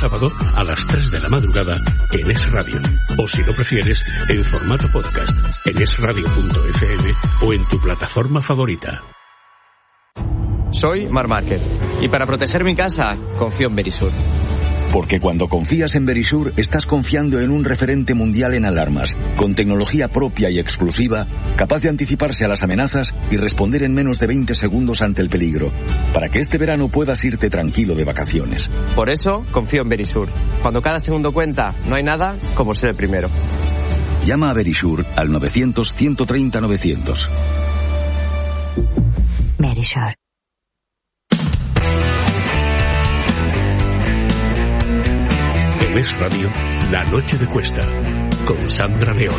sábado a las 3 de la madrugada en Es Radio. O si lo prefieres, en formato podcast en esradio.fm o en tu plataforma favorita. Soy Marc Márquez y para proteger mi casa confío en Verisur. Porque cuando confías en Verisur, estás confiando en un referente mundial en alarmas, con tecnología propia y exclusiva, capaz de anticiparse a las amenazas y responder en menos de 20 segundos ante el peligro, para que este verano puedas irte tranquilo de vacaciones. Por eso confío en Verisur. Cuando cada segundo cuenta, no hay nada como ser el primero. Llama a Verisur al 900-130-900. Verisur. Es Radio, La Noche de Cuesta, con Sandra León.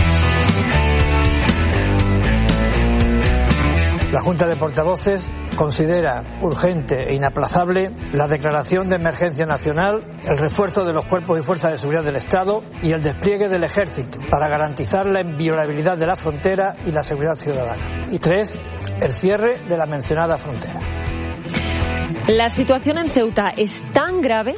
La Junta de Portavoces considera urgente e inaplazable la declaración de emergencia nacional, el refuerzo de los cuerpos y fuerzas de seguridad del Estado y el despliegue del Ejército para garantizar la inviolabilidad de la frontera y la seguridad ciudadana. Y 3, el cierre de la mencionada frontera. La situación en Ceuta es tan grave,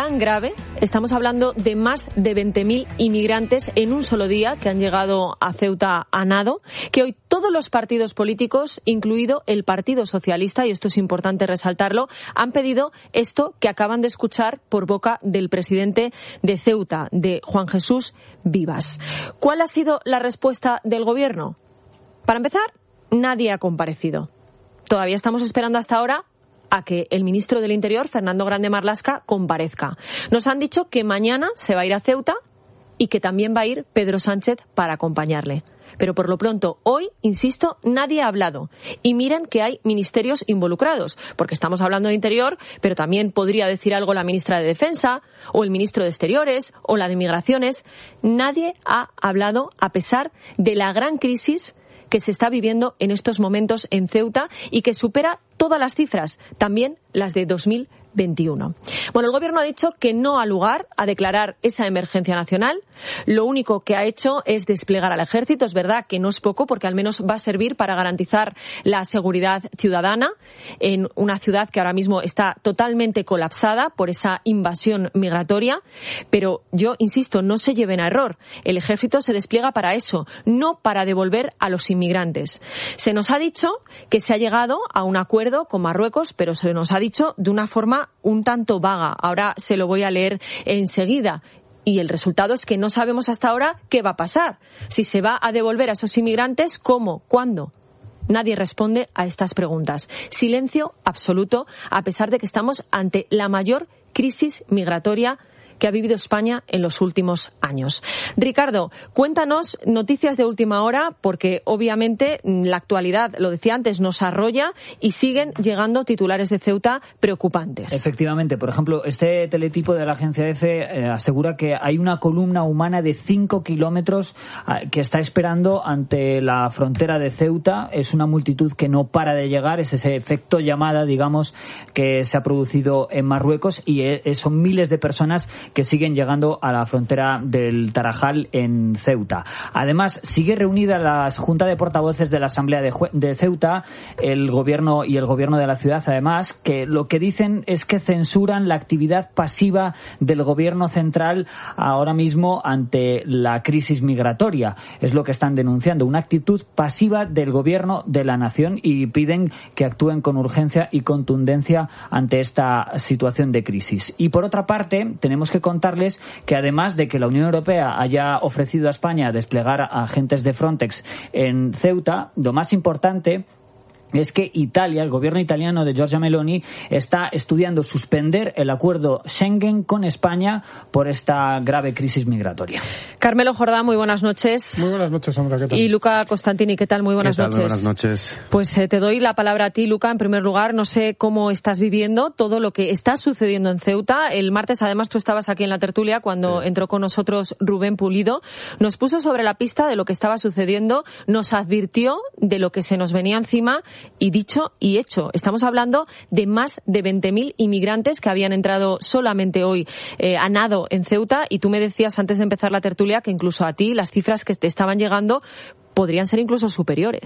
estamos hablando de más de 20.000 inmigrantes en un solo día que han llegado a Ceuta a nado, que hoy todos los partidos políticos, incluido el Partido Socialista, y esto es importante resaltarlo, han pedido esto que acaban de escuchar por boca del presidente de Ceuta, de Juan Jesús Vivas. ¿Cuál ha sido la respuesta del Gobierno? Para empezar, nadie ha comparecido. Todavía estamos esperando hasta ahora a que el ministro del Interior, Fernando Grande Marlaska, comparezca. Nos han dicho que mañana se va a ir a Ceuta y que también va a ir Pedro Sánchez para acompañarle. Pero por lo pronto, hoy, insisto, nadie ha hablado. Y miren que hay ministerios involucrados, porque estamos hablando de Interior, pero también podría decir algo la ministra de Defensa, o el ministro de Exteriores, o la de Migraciones. Nadie ha hablado a pesar de la gran crisis que se está viviendo en estos momentos en Ceuta y que supera todas las cifras, también las de 2021. Bueno, el Gobierno ha dicho que no ha lugar a declarar esa emergencia nacional. Lo único que ha hecho es desplegar al Ejército. Es verdad que no es poco, porque al menos va a servir para garantizar la seguridad ciudadana en una ciudad que ahora mismo está totalmente colapsada por esa invasión migratoria. Pero yo insisto, no se lleven a error. El Ejército se despliega para eso, no para devolver a los inmigrantes. Se nos ha dicho que se ha llegado a un acuerdo con Marruecos, pero se nos ha dicho de una forma un tanto vaga. Ahora se lo voy a leer enseguida. Y el resultado es que no sabemos hasta ahora qué va a pasar. Si se va a devolver a esos inmigrantes, ¿cómo? ¿Cuándo? Nadie responde a estas preguntas. Silencio absoluto, a pesar de que estamos ante la mayor crisis migratoria que ha vivido España en los últimos años. Ricardo, cuéntanos noticias de última hora, porque obviamente la actualidad, lo decía antes, nos arrolla y siguen llegando titulares de Ceuta preocupantes. Efectivamente, por ejemplo, este teletipo de la agencia EFE asegura que hay una columna humana de 5 kilómetros que está esperando ante la frontera de Ceuta. Es una multitud que no para de llegar, es ese efecto llamada, digamos, que se ha producido en Marruecos, y son miles de personas que siguen llegando a la frontera del Tarajal en Ceuta. Además, sigue reunida la Junta de Portavoces de la Asamblea de Ceuta, el gobierno de la ciudad, además, que lo que dicen es que censuran la actividad pasiva del gobierno central ahora mismo ante la crisis migratoria. Es lo que están denunciando, una actitud pasiva del gobierno de la nación, y piden que actúen con urgencia y contundencia ante esta situación de crisis. Y por otra parte, tenemos que contarles que además de que la Unión Europea haya ofrecido a España desplegar agentes de Frontex en Ceuta, lo más importante es que Italia, el gobierno italiano de Giorgia Meloni, está estudiando suspender el acuerdo Schengen con España por esta grave crisis migratoria. Carmelo Jordá, muy buenas noches. Muy buenas noches, Sandra, ¿qué tal? Y Luca Costantini, ¿qué tal? Muy buenas noches. Muy buenas noches. Pues te doy la palabra a ti, Luca. En primer lugar, no sé cómo estás viviendo todo lo que está sucediendo en Ceuta. El martes, además, tú estabas aquí en la tertulia cuando entró con nosotros Rubén Pulido. Nos puso sobre la pista de lo que estaba sucediendo, nos advirtió de lo que se nos venía encima. Y dicho y hecho, estamos hablando de más de 20.000 inmigrantes que habían entrado solamente hoy a nado en Ceuta, y tú me decías antes de empezar la tertulia que incluso a ti las cifras que te estaban llegando podrían ser incluso superiores.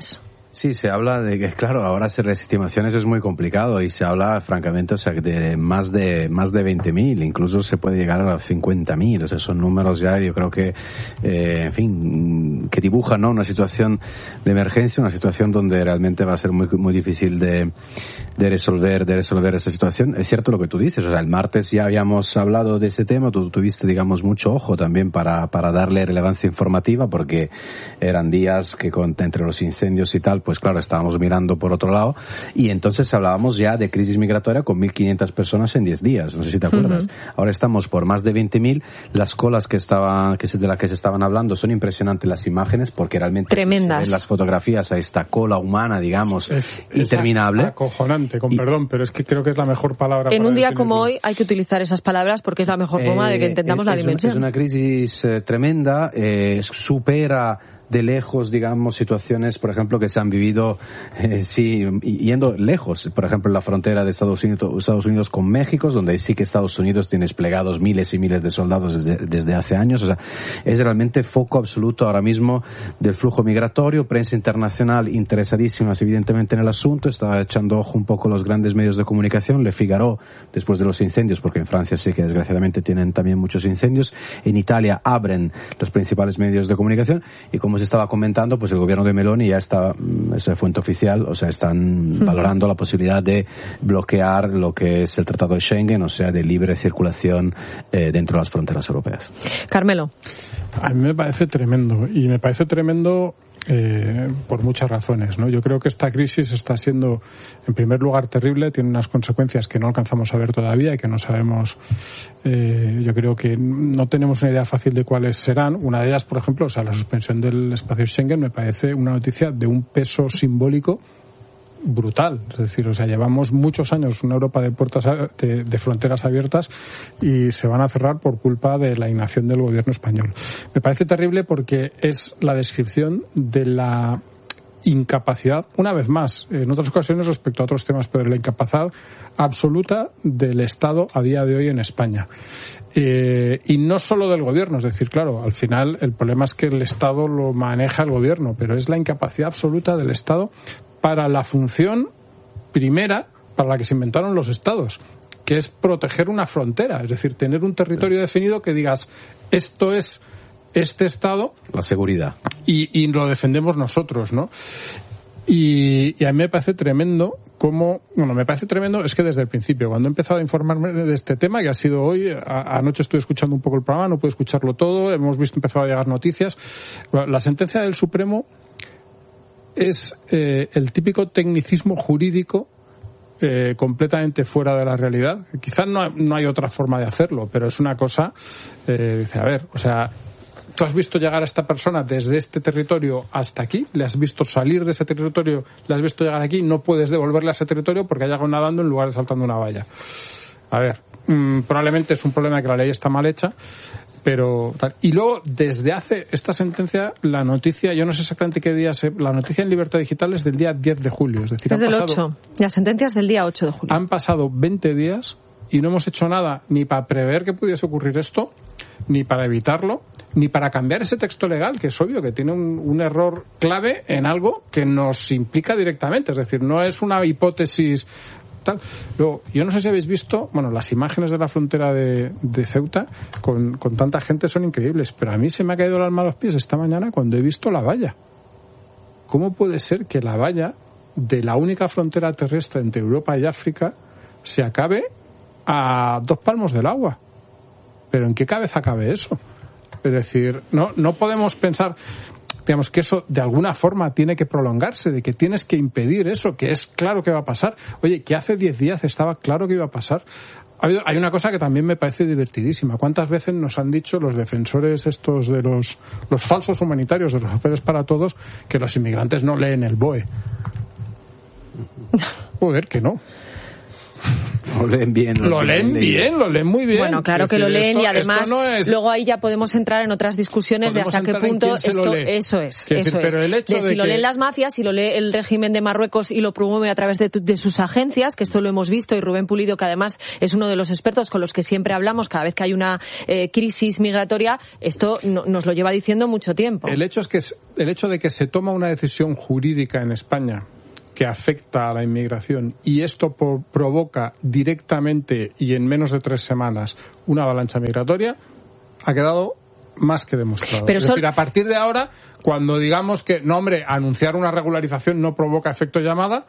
Sí, se habla de que, claro, ahora hacer estimaciones es muy complicado y se habla, francamente, o sea, de más de 20.000, incluso se puede llegar a los 50.000, o sea, son números ya, yo creo que, en fin, que dibujan, ¿no?, una situación de emergencia, una situación donde realmente va a ser muy, muy difícil de resolver esa situación. Es cierto lo que tú dices, o sea, el martes ya habíamos hablado de ese tema, tú tuviste, digamos, mucho ojo también para darle relevancia informativa, porque eran días que entre los incendios y tal, pues claro, estábamos mirando por otro lado, y entonces hablábamos ya de crisis migratoria con 1.500 personas en 10 días, no sé si te acuerdas. Uh-huh. Ahora estamos por más de 20.000, las colas de las que se estaban hablando son impresionantes las imágenes, porque realmente tremendas. Se ven las fotografías a esta cola humana, digamos, interminable. Es acojonante, perdón, pero es que creo que es la mejor palabra. En un día como hoy hay que utilizar esas palabras porque es la mejor forma de que entendamos la dimensión. Es una crisis tremenda, supera de lejos, digamos, situaciones, por ejemplo, que se han vivido, yendo lejos, por ejemplo, en la frontera de Estados Unidos con México, donde sí que Estados Unidos tiene desplegados miles y miles de soldados desde hace años. O sea, es realmente foco absoluto ahora mismo del flujo migratorio. Prensa internacional interesadísima, evidentemente, en el asunto. Está echando ojo un poco los grandes medios de comunicación. Le Figaro, después de los incendios, porque en Francia sí que desgraciadamente tienen también muchos incendios. En Italia abren los principales medios de comunicación y, como se estaba comentando, pues el gobierno de Meloni ya está, esa fuente oficial, o sea, están valorando la posibilidad de bloquear lo que es el Tratado de Schengen, o sea, de libre circulación dentro de las fronteras europeas. Carmelo. A mí me parece tremendo, y me parece tremendo por muchas razones, ¿no? Yo creo que esta crisis está siendo, en primer lugar, terrible, tiene unas consecuencias que no alcanzamos a ver todavía y que no sabemos, yo creo que no tenemos una idea fácil de cuáles serán. Una de ellas, por ejemplo, o sea, la suspensión del espacio Schengen me parece una noticia de un peso simbólico brutal. Es decir, o sea, llevamos muchos años una Europa de puertas de fronteras abiertas y se van a cerrar por culpa de la inacción del gobierno español. Me parece terrible porque es la descripción de la incapacidad, una vez más, en otras ocasiones respecto a otros temas, pero de la incapacidad absoluta del Estado a día de hoy en España. Y no solo del gobierno, es decir, claro, al final el problema es que el Estado lo maneja el gobierno, pero es la incapacidad absoluta del Estado para la función primera para la que se inventaron los estados, que es proteger una frontera, es decir, tener un territorio definido que digas, esto es este estado. La seguridad. Y lo defendemos nosotros, ¿no? Y a mí me parece tremendo es que desde el principio, cuando he empezado a informarme de este tema, que ha sido hoy, anoche estuve escuchando un poco el programa, no pude escucharlo todo, hemos visto empezado a llegar noticias. La sentencia del Supremo es el típico tecnicismo jurídico completamente fuera de la realidad. Quizás no hay otra forma de hacerlo, pero es una cosa, dice, a ver, o sea, tú has visto llegar a esta persona desde este territorio hasta aquí, le has visto salir de ese territorio, le has visto llegar aquí, no puedes devolverle a ese territorio porque ha llegado nadando en lugar de saltando una valla. A ver, probablemente es un problema que la ley está mal hecha, pero tal. Y luego, desde hace esta sentencia, la noticia, yo no sé exactamente qué día, la noticia en Libertad Digital es del día 10 de julio. Es decir, es del 8. La sentencia es del día 8 de julio. Han pasado 20 días y no hemos hecho nada ni para prever que pudiese ocurrir esto, ni para evitarlo, ni para cambiar ese texto legal, que es obvio que tiene un error clave en algo que nos implica directamente. Es decir, no es una hipótesis tal. Luego, yo no sé si habéis visto, bueno, las imágenes de la frontera de Ceuta con tanta gente son increíbles, pero a mí se me ha caído el alma a los pies esta mañana cuando he visto la valla. ¿Cómo puede ser que la valla de la única frontera terrestre entre Europa y África se acabe a 2 palmos del agua? ¿Pero en qué cabeza cabe eso? Es decir, no podemos pensar, digamos, que eso de alguna forma tiene que prolongarse, de que tienes que impedir eso, que es claro que va a pasar. Oye, que hace 10 días estaba claro que iba a pasar. Hay una cosa que también me parece divertidísima. ¿Cuántas veces nos han dicho los defensores estos de los falsos humanitarios, de los papeles para todos, que los inmigrantes no leen el BOE? Joder, que no. Lo leen bien. Lo leen muy bien. Bueno, claro que lo leen, y además luego ahí ya podemos entrar en otras discusiones de hasta qué punto esto... Eso es. Pero el hecho de si lo leen las mafias, si lo lee el régimen de Marruecos y lo promueve a través de sus agencias, que esto lo hemos visto, y Rubén Pulido, que además es uno de los expertos con los que siempre hablamos cada vez que hay una crisis migratoria, esto nos lo lleva diciendo mucho tiempo. El hecho de que se toma una decisión jurídica en España que afecta a la inmigración y esto provoca directamente y en menos de 3 semanas una avalancha migratoria, ha quedado más que demostrado. Pero es decir, a partir de ahora, cuando digamos que, no hombre, anunciar una regularización no provoca efecto llamada,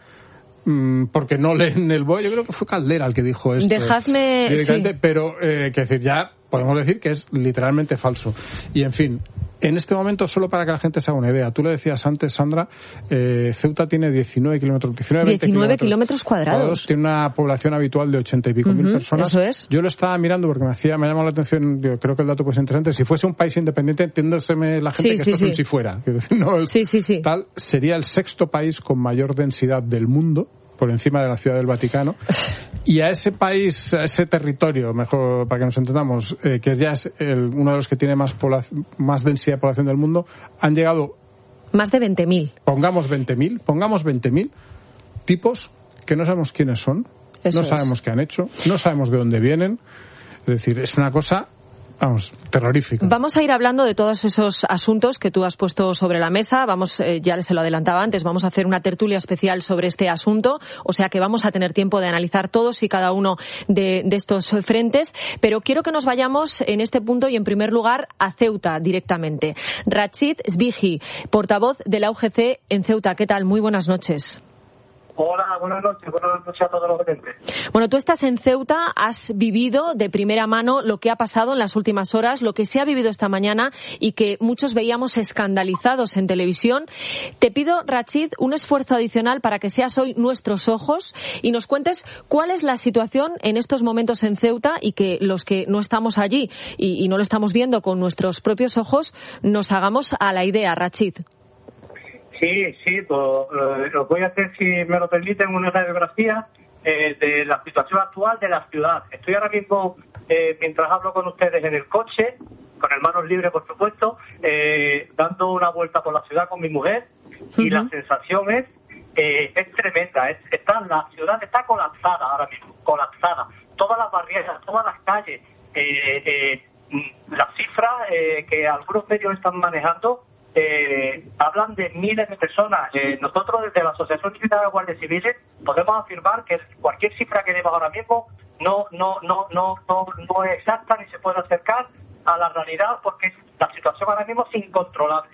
porque no leen el BOE, yo creo que fue Caldera el que dijo esto. Dejadme... Directamente, sí. Pero, que decir, ya podemos decir que es literalmente falso. Y, en fin, en este momento, solo para que la gente se haga una idea, tú le decías antes, Sandra, Ceuta tiene 19 kilómetros cuadrados. Tiene una población habitual de 80 y pico mil personas. Eso es. Yo lo estaba mirando porque me ha llamado la atención, yo creo que el dato puede ser interesante. Si fuese un país independiente, entiéndoseme la gente que esto es un si fuera. No, tal, sería el 6º país con mayor densidad del mundo, por encima de la Ciudad del Vaticano, y a ese país, a ese territorio, mejor para que nos entendamos, que ya es uno de los que tiene más densidad de población del mundo, han llegado más de 20.000. Pongamos 20.000 tipos que no sabemos quiénes son, no sabemos qué han hecho, no sabemos de dónde vienen. Es decir, es una cosa, vamos, terrorífica. Vamos a ir hablando de todos esos asuntos que tú has puesto sobre la mesa. Ya se lo adelantaba antes, vamos a hacer una tertulia especial sobre este asunto, o sea que vamos a tener tiempo de analizar todos y cada uno de estos frentes, pero quiero que nos vayamos en este punto y en primer lugar a Ceuta directamente. Rachid Sbighi, portavoz de la UGC en Ceuta. ¿Qué tal? Muy buenas noches. Hola, buenas noches a todos los oyentes. Bueno, tú estás en Ceuta, has vivido de primera mano lo que ha pasado en las últimas horas, lo que se ha vivido esta mañana y que muchos veíamos escandalizados en televisión. Te pido, Rachid, un esfuerzo adicional para que seas hoy nuestros ojos y nos cuentes cuál es la situación en estos momentos en Ceuta y que los que no estamos allí y no lo estamos viendo con nuestros propios ojos nos hagamos a la idea, Rachid. Sí, pues os voy a hacer, si me lo permiten, una radiografía de la situación actual de la ciudad. Estoy ahora mismo, mientras hablo con ustedes en el coche, con el manos libres, por supuesto, dando una vuelta por la ciudad con mi mujer, y la sensación es tremenda. La ciudad está colapsada ahora mismo, colapsada. Todas las barriadas, todas las calles, las cifras que algunos medios están manejando, hablan de miles de personas. Nosotros desde la Asociación Militar de Guardias Civiles podemos afirmar que cualquier cifra que demos ahora mismo no es exacta ni se puede acercar a la realidad, porque la situación ahora mismo es incontrolable.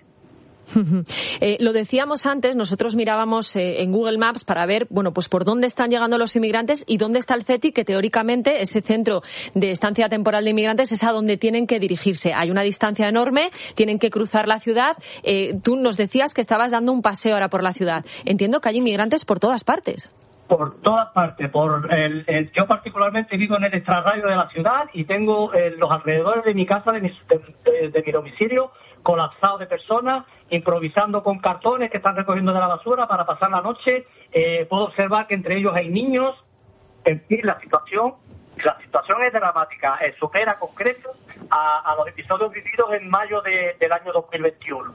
Lo decíamos antes, nosotros mirábamos en Google Maps para ver, bueno, pues por dónde están llegando los inmigrantes y dónde está el CETI, que teóricamente ese centro de estancia temporal de inmigrantes es a donde tienen que dirigirse. Hay una distancia enorme, tienen que cruzar la ciudad. Tú nos decías que estabas dando un paseo ahora por la ciudad. Entiendo que hay inmigrantes por todas partes. Por todas partes. Yo particularmente vivo en el extrarradio de la ciudad y tengo los alrededores de mi casa, de mi domicilio, colapsado de personas, improvisando con cartones que están recogiendo de la basura para pasar la noche. Puedo observar que entre ellos hay niños. En fin, la situación es dramática. Supera con creces a los episodios vividos en mayo del año 2021.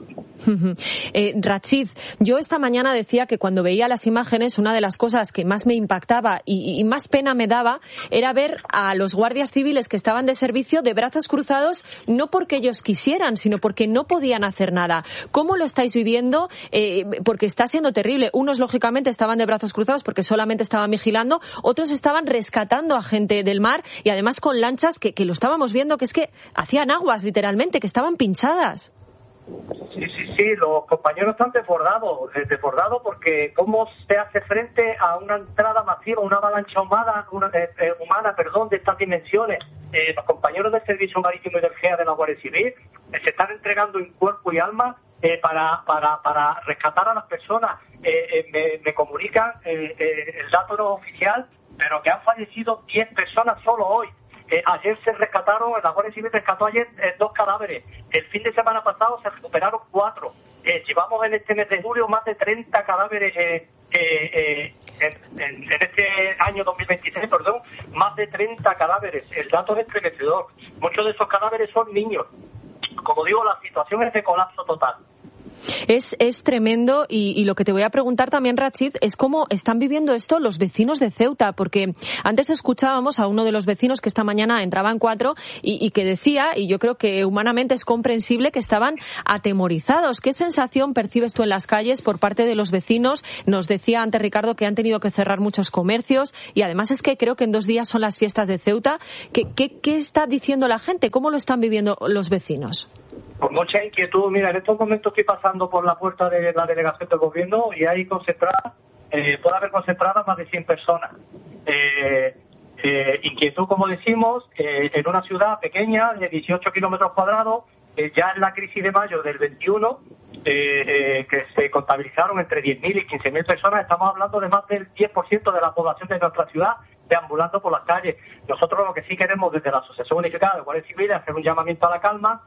Rachid, yo esta mañana decía que cuando veía las imágenes, una de las cosas que más me impactaba y más pena me daba era ver a los guardias civiles que estaban de servicio de brazos cruzados, no porque ellos quisieran, sino porque no podían hacer nada. ¿Cómo lo estáis viviendo? Porque está siendo terrible. Unos, lógicamente, estaban de brazos cruzados porque solamente estaban vigilando, otros estaban rescatando a gente del mar y además con lanchas que lo estábamos viendo, que es que hacían aguas, literalmente, que estaban pinchadas. Sí, los compañeros están desbordados porque cómo se hace frente a una entrada masiva, una avalancha humana de estas dimensiones. Los compañeros del Servicio Marítimo y del GEA de la Guardia Civil se están entregando en cuerpo y alma para rescatar a las personas. Me comunican el dato no oficial, pero que han fallecido 10 personas solo hoy. Ayer se rescataron, la Guardia Civil rescató ayer 2 cadáveres. El fin de semana pasado se recuperaron 4. llevamos en este mes de julio más de 30 cadáveres en este año 2023, más de 30 cadáveres. El dato es estremecedor. Muchos de esos cadáveres son niños. Como digo, la situación es de colapso total. Es tremendo y lo que te voy a preguntar también, Rachid, es cómo están viviendo esto los vecinos de Ceuta, porque antes escuchábamos a uno de los vecinos que esta mañana entraba en 4 y que decía, y yo creo que humanamente es comprensible, que estaban atemorizados. ¿Qué sensación percibes tú en las calles por parte de los vecinos? Nos decía antes Ricardo que han tenido que cerrar muchos comercios y además es que creo que en 2 días son las fiestas de Ceuta. ¿Qué está diciendo la gente? ¿Cómo lo están viviendo los vecinos? Con mucha inquietud. Mira, en estos momentos estoy pasando por la puerta de la delegación del gobierno y hay concentradas, puede haber concentradas más de 100 personas. Inquietud, como decimos, en una ciudad pequeña de 18 kilómetros cuadrados, ya en la crisis de mayo del 21, que se contabilizaron entre 10.000 y 15.000 personas, estamos hablando de más del 10% de la población de nuestra ciudad deambulando por las calles. Nosotros lo que sí queremos desde la Asociación Unificada de Guardias Civiles es hacer un llamamiento a la calma,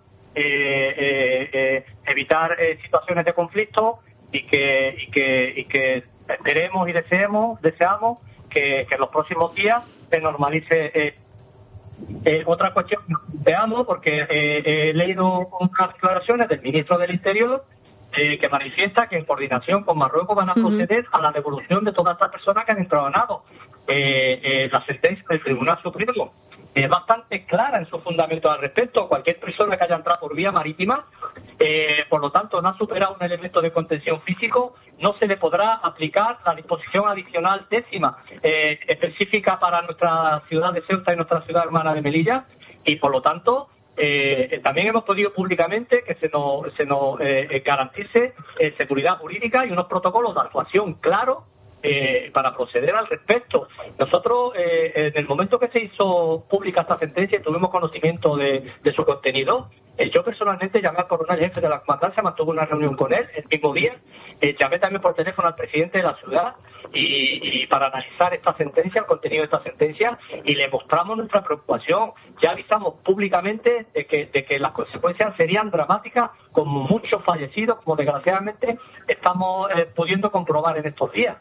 evitar situaciones de conflicto y que esperemos y deseamos que en los próximos días se normalice. Otra cuestión que veamos, porque he leído unas declaraciones del ministro del Interior que manifiesta que en coordinación con Marruecos van a proceder a la devolución de todas estas personas que han entrado en Nado. La sentencia del Tribunal Supremo es bastante clara en su fundamento al respecto. Cualquier persona que haya entrado por vía marítima, por lo tanto no ha superado un elemento de contención físico, no se le podrá aplicar la disposición adicional 10ª específica para nuestra ciudad de Ceuta y nuestra ciudad hermana de Melilla, y por lo tanto también hemos pedido públicamente que se nos garantice seguridad jurídica y unos protocolos de actuación claros para proceder al respecto. Nosotros, en el momento que se hizo pública esta sentencia y tuvimos conocimiento de su contenido, yo personalmente llamé al coronel jefe de la comandancia, mantuve una reunión con él el mismo día, llamé también por teléfono al presidente de la ciudad y para analizar esta sentencia, el contenido de esta sentencia, y le mostramos nuestra preocupación. Ya avisamos públicamente de que las consecuencias serían dramáticas, con muchos fallecidos, como desgraciadamente estamos pudiendo comprobar en estos días.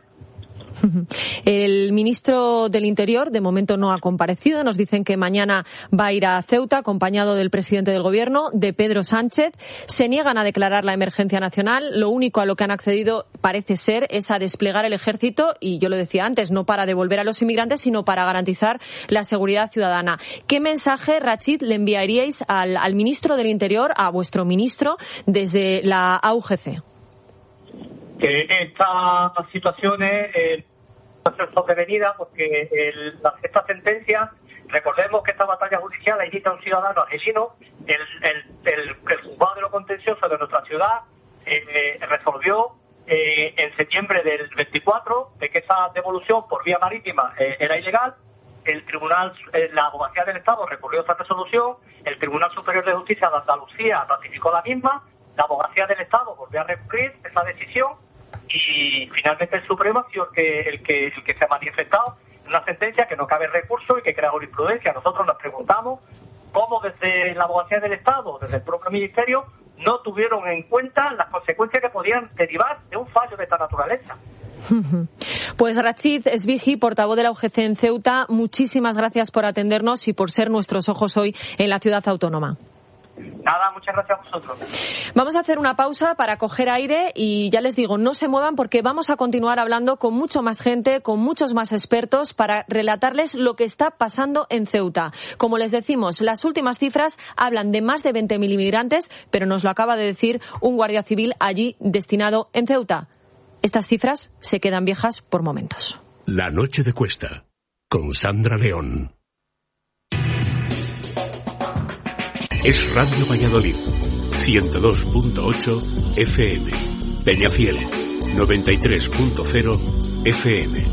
El ministro del Interior de momento no ha comparecido. Nos dicen que mañana va a ir a Ceuta acompañado del presidente del Gobierno, de Pedro Sánchez. Se niegan a declarar la emergencia nacional. Lo único a lo que han accedido parece ser es a desplegar el ejército, y yo lo decía antes, no para devolver a los inmigrantes, sino para garantizar la seguridad ciudadana. ¿Qué mensaje, Rachid, le enviaríais al ministro del Interior, a vuestro ministro, desde la AUGC? Que esta situación es sobrevenida porque esta sentencia, recordemos que esta batalla judicial la inicia un ciudadano asesino. El juzgado de lo contencioso de nuestra ciudad resolvió en septiembre del 24 de que esa devolución por vía marítima era ilegal. El tribunal, la Abogacía del Estado recurrió esa resolución, el Tribunal Superior de Justicia de Andalucía ratificó la misma, la Abogacía del Estado volvió a recurrir esa decisión y finalmente el Supremo ha sido el que se ha manifestado en una sentencia que no cabe recurso y que crea jurisprudencia. Nosotros nos preguntamos cómo desde la Abogacía del Estado, desde el propio Ministerio, no tuvieron en cuenta las consecuencias que podían derivar de un fallo de esta naturaleza. Pues Rachid Esbigi, portavoz de la UGC en Ceuta, muchísimas gracias por atendernos y por ser nuestros ojos hoy en la ciudad autónoma. Nada, muchas gracias a vosotros. Vamos a hacer una pausa para coger aire y ya les digo, no se muevan porque vamos a continuar hablando con mucho más gente, con muchos más expertos para relatarles lo que está pasando en Ceuta. Como les decimos, las últimas cifras hablan de más de 20.000 inmigrantes, pero nos lo acaba de decir un guardia civil allí destinado en Ceuta. Estas cifras se quedan viejas por momentos. La noche de Cuesta, con Sandra León. Es Radio Valladolid, 102.8 FM, Peñafiel, 93.0 FM.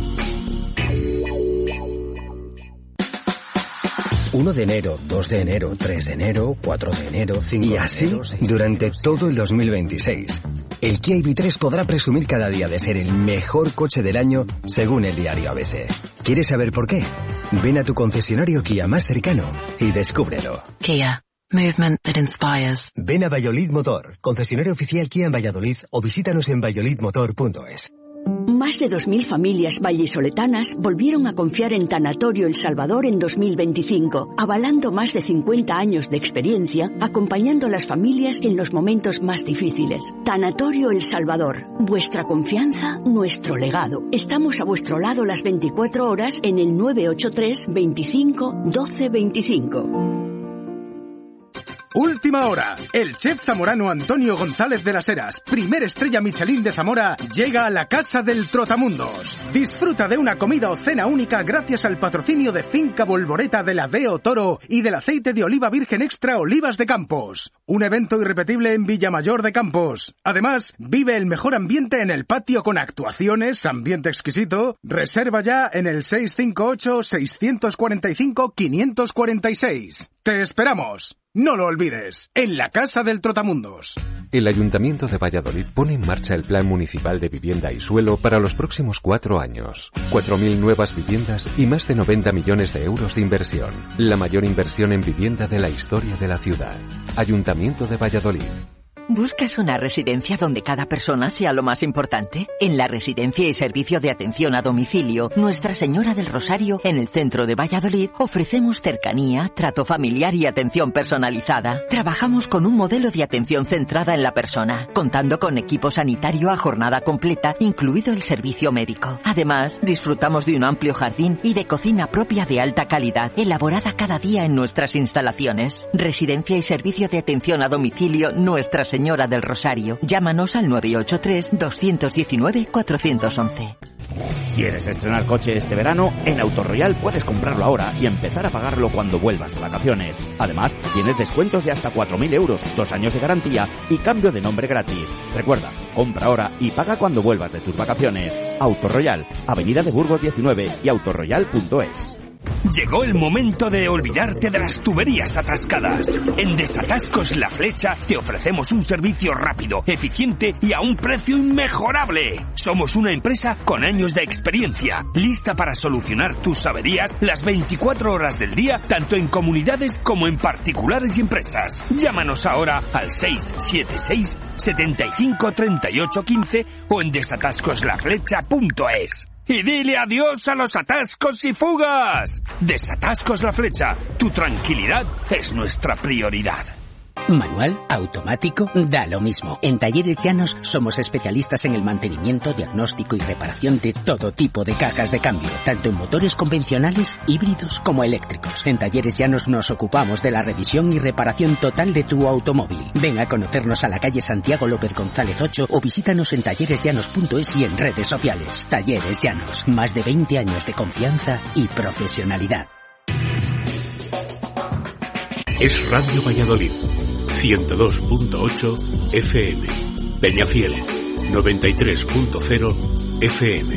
1 de enero, 2 de enero, 3 de enero, 4 de enero, 5 de enero... Y así, durante todo el 2026. El Kia EV3 podrá presumir cada día de ser el mejor coche del año, según el diario ABC. ¿Quieres saber por qué? Ven a tu concesionario Kia más cercano y descúbrelo. Kia. Movement that inspires. Ven a Valladolid Motor, concesionario oficial Kia en Valladolid, o visítanos en valladolidmotor.es. Más de 2.000 familias vallisoletanas volvieron a confiar en Tanatorio El Salvador en 2025, avalando más de 50 años de experiencia, acompañando a las familias en los momentos más difíciles. Tanatorio El Salvador, vuestra confianza, nuestro legado. Estamos a vuestro lado las 24 horas en el 983 25 12 25. Última hora. El chef zamorano Antonio González de las Heras, primer estrella Michelin de Zamora, llega a la Casa del Trotamundos. Disfruta de una comida o cena única gracias al patrocinio de Finca Bolboreta de la Deo Toro y del aceite de oliva virgen extra Olivas de Campos. Un evento irrepetible en Villamayor de Campos. Además, vive el mejor ambiente en el patio con actuaciones, ambiente exquisito. Reserva ya en el 658-645-546. ¡Te esperamos! No lo olvides, en la Casa del Trotamundos. El Ayuntamiento de Valladolid pone en marcha el Plan Municipal de Vivienda y Suelo para los próximos 4 años. 4.000 nuevas viviendas y más de 90 millones de euros de inversión. La mayor inversión en vivienda de la historia de la ciudad. Ayuntamiento de Valladolid. ¿Buscas una residencia donde cada persona sea lo más importante? En la Residencia y Servicio de Atención a Domicilio Nuestra Señora del Rosario, en el centro de Valladolid, ofrecemos cercanía, trato familiar y atención personalizada. Trabajamos con un modelo de atención centrada en la persona, contando con equipo sanitario a jornada completa, incluido el servicio médico. Además, disfrutamos de un amplio jardín y de cocina propia de alta calidad, elaborada cada día en nuestras instalaciones. Residencia y Servicio de Atención a Domicilio Nuestra Señora del Rosario. Llámanos al 983-219-411. ¿Quieres estrenar coche este verano? En Autoroyal puedes comprarlo ahora y empezar a pagarlo cuando vuelvas de vacaciones. Además, tienes descuentos de hasta 4.000 euros, 2 años de garantía y cambio de nombre gratis. Recuerda, compra ahora y paga cuando vuelvas de tus vacaciones. Autoroyal, Avenida de Burgos 19 y autoroyal.es. Llegó el momento de olvidarte de las tuberías atascadas. En Desatascos La Flecha te ofrecemos un servicio rápido, eficiente y a un precio inmejorable. Somos una empresa con años de experiencia, lista para solucionar tus averías las 24 horas del día, tanto en comunidades como en particulares y empresas. Llámanos ahora al 676 75 38 15 o en desatascoslaflecha.es. Y dile adiós a los atascos y fugas. Desatascos La Flecha. Tu tranquilidad es nuestra prioridad. Manual, automático, da lo mismo. En Talleres Llanos somos especialistas en el mantenimiento, diagnóstico y reparación de todo tipo de cajas de cambio, tanto en motores convencionales, híbridos como eléctricos. En Talleres Llanos nos ocupamos de la revisión y reparación total de tu automóvil. Ven a conocernos a la calle Santiago López González 8 o visítanos en talleresllanos.es y en redes sociales. Talleres Llanos, más de 20 años de confianza y profesionalidad. Es Radio Valladolid. 102.8 FM. Peñafiel, 93.0 FM.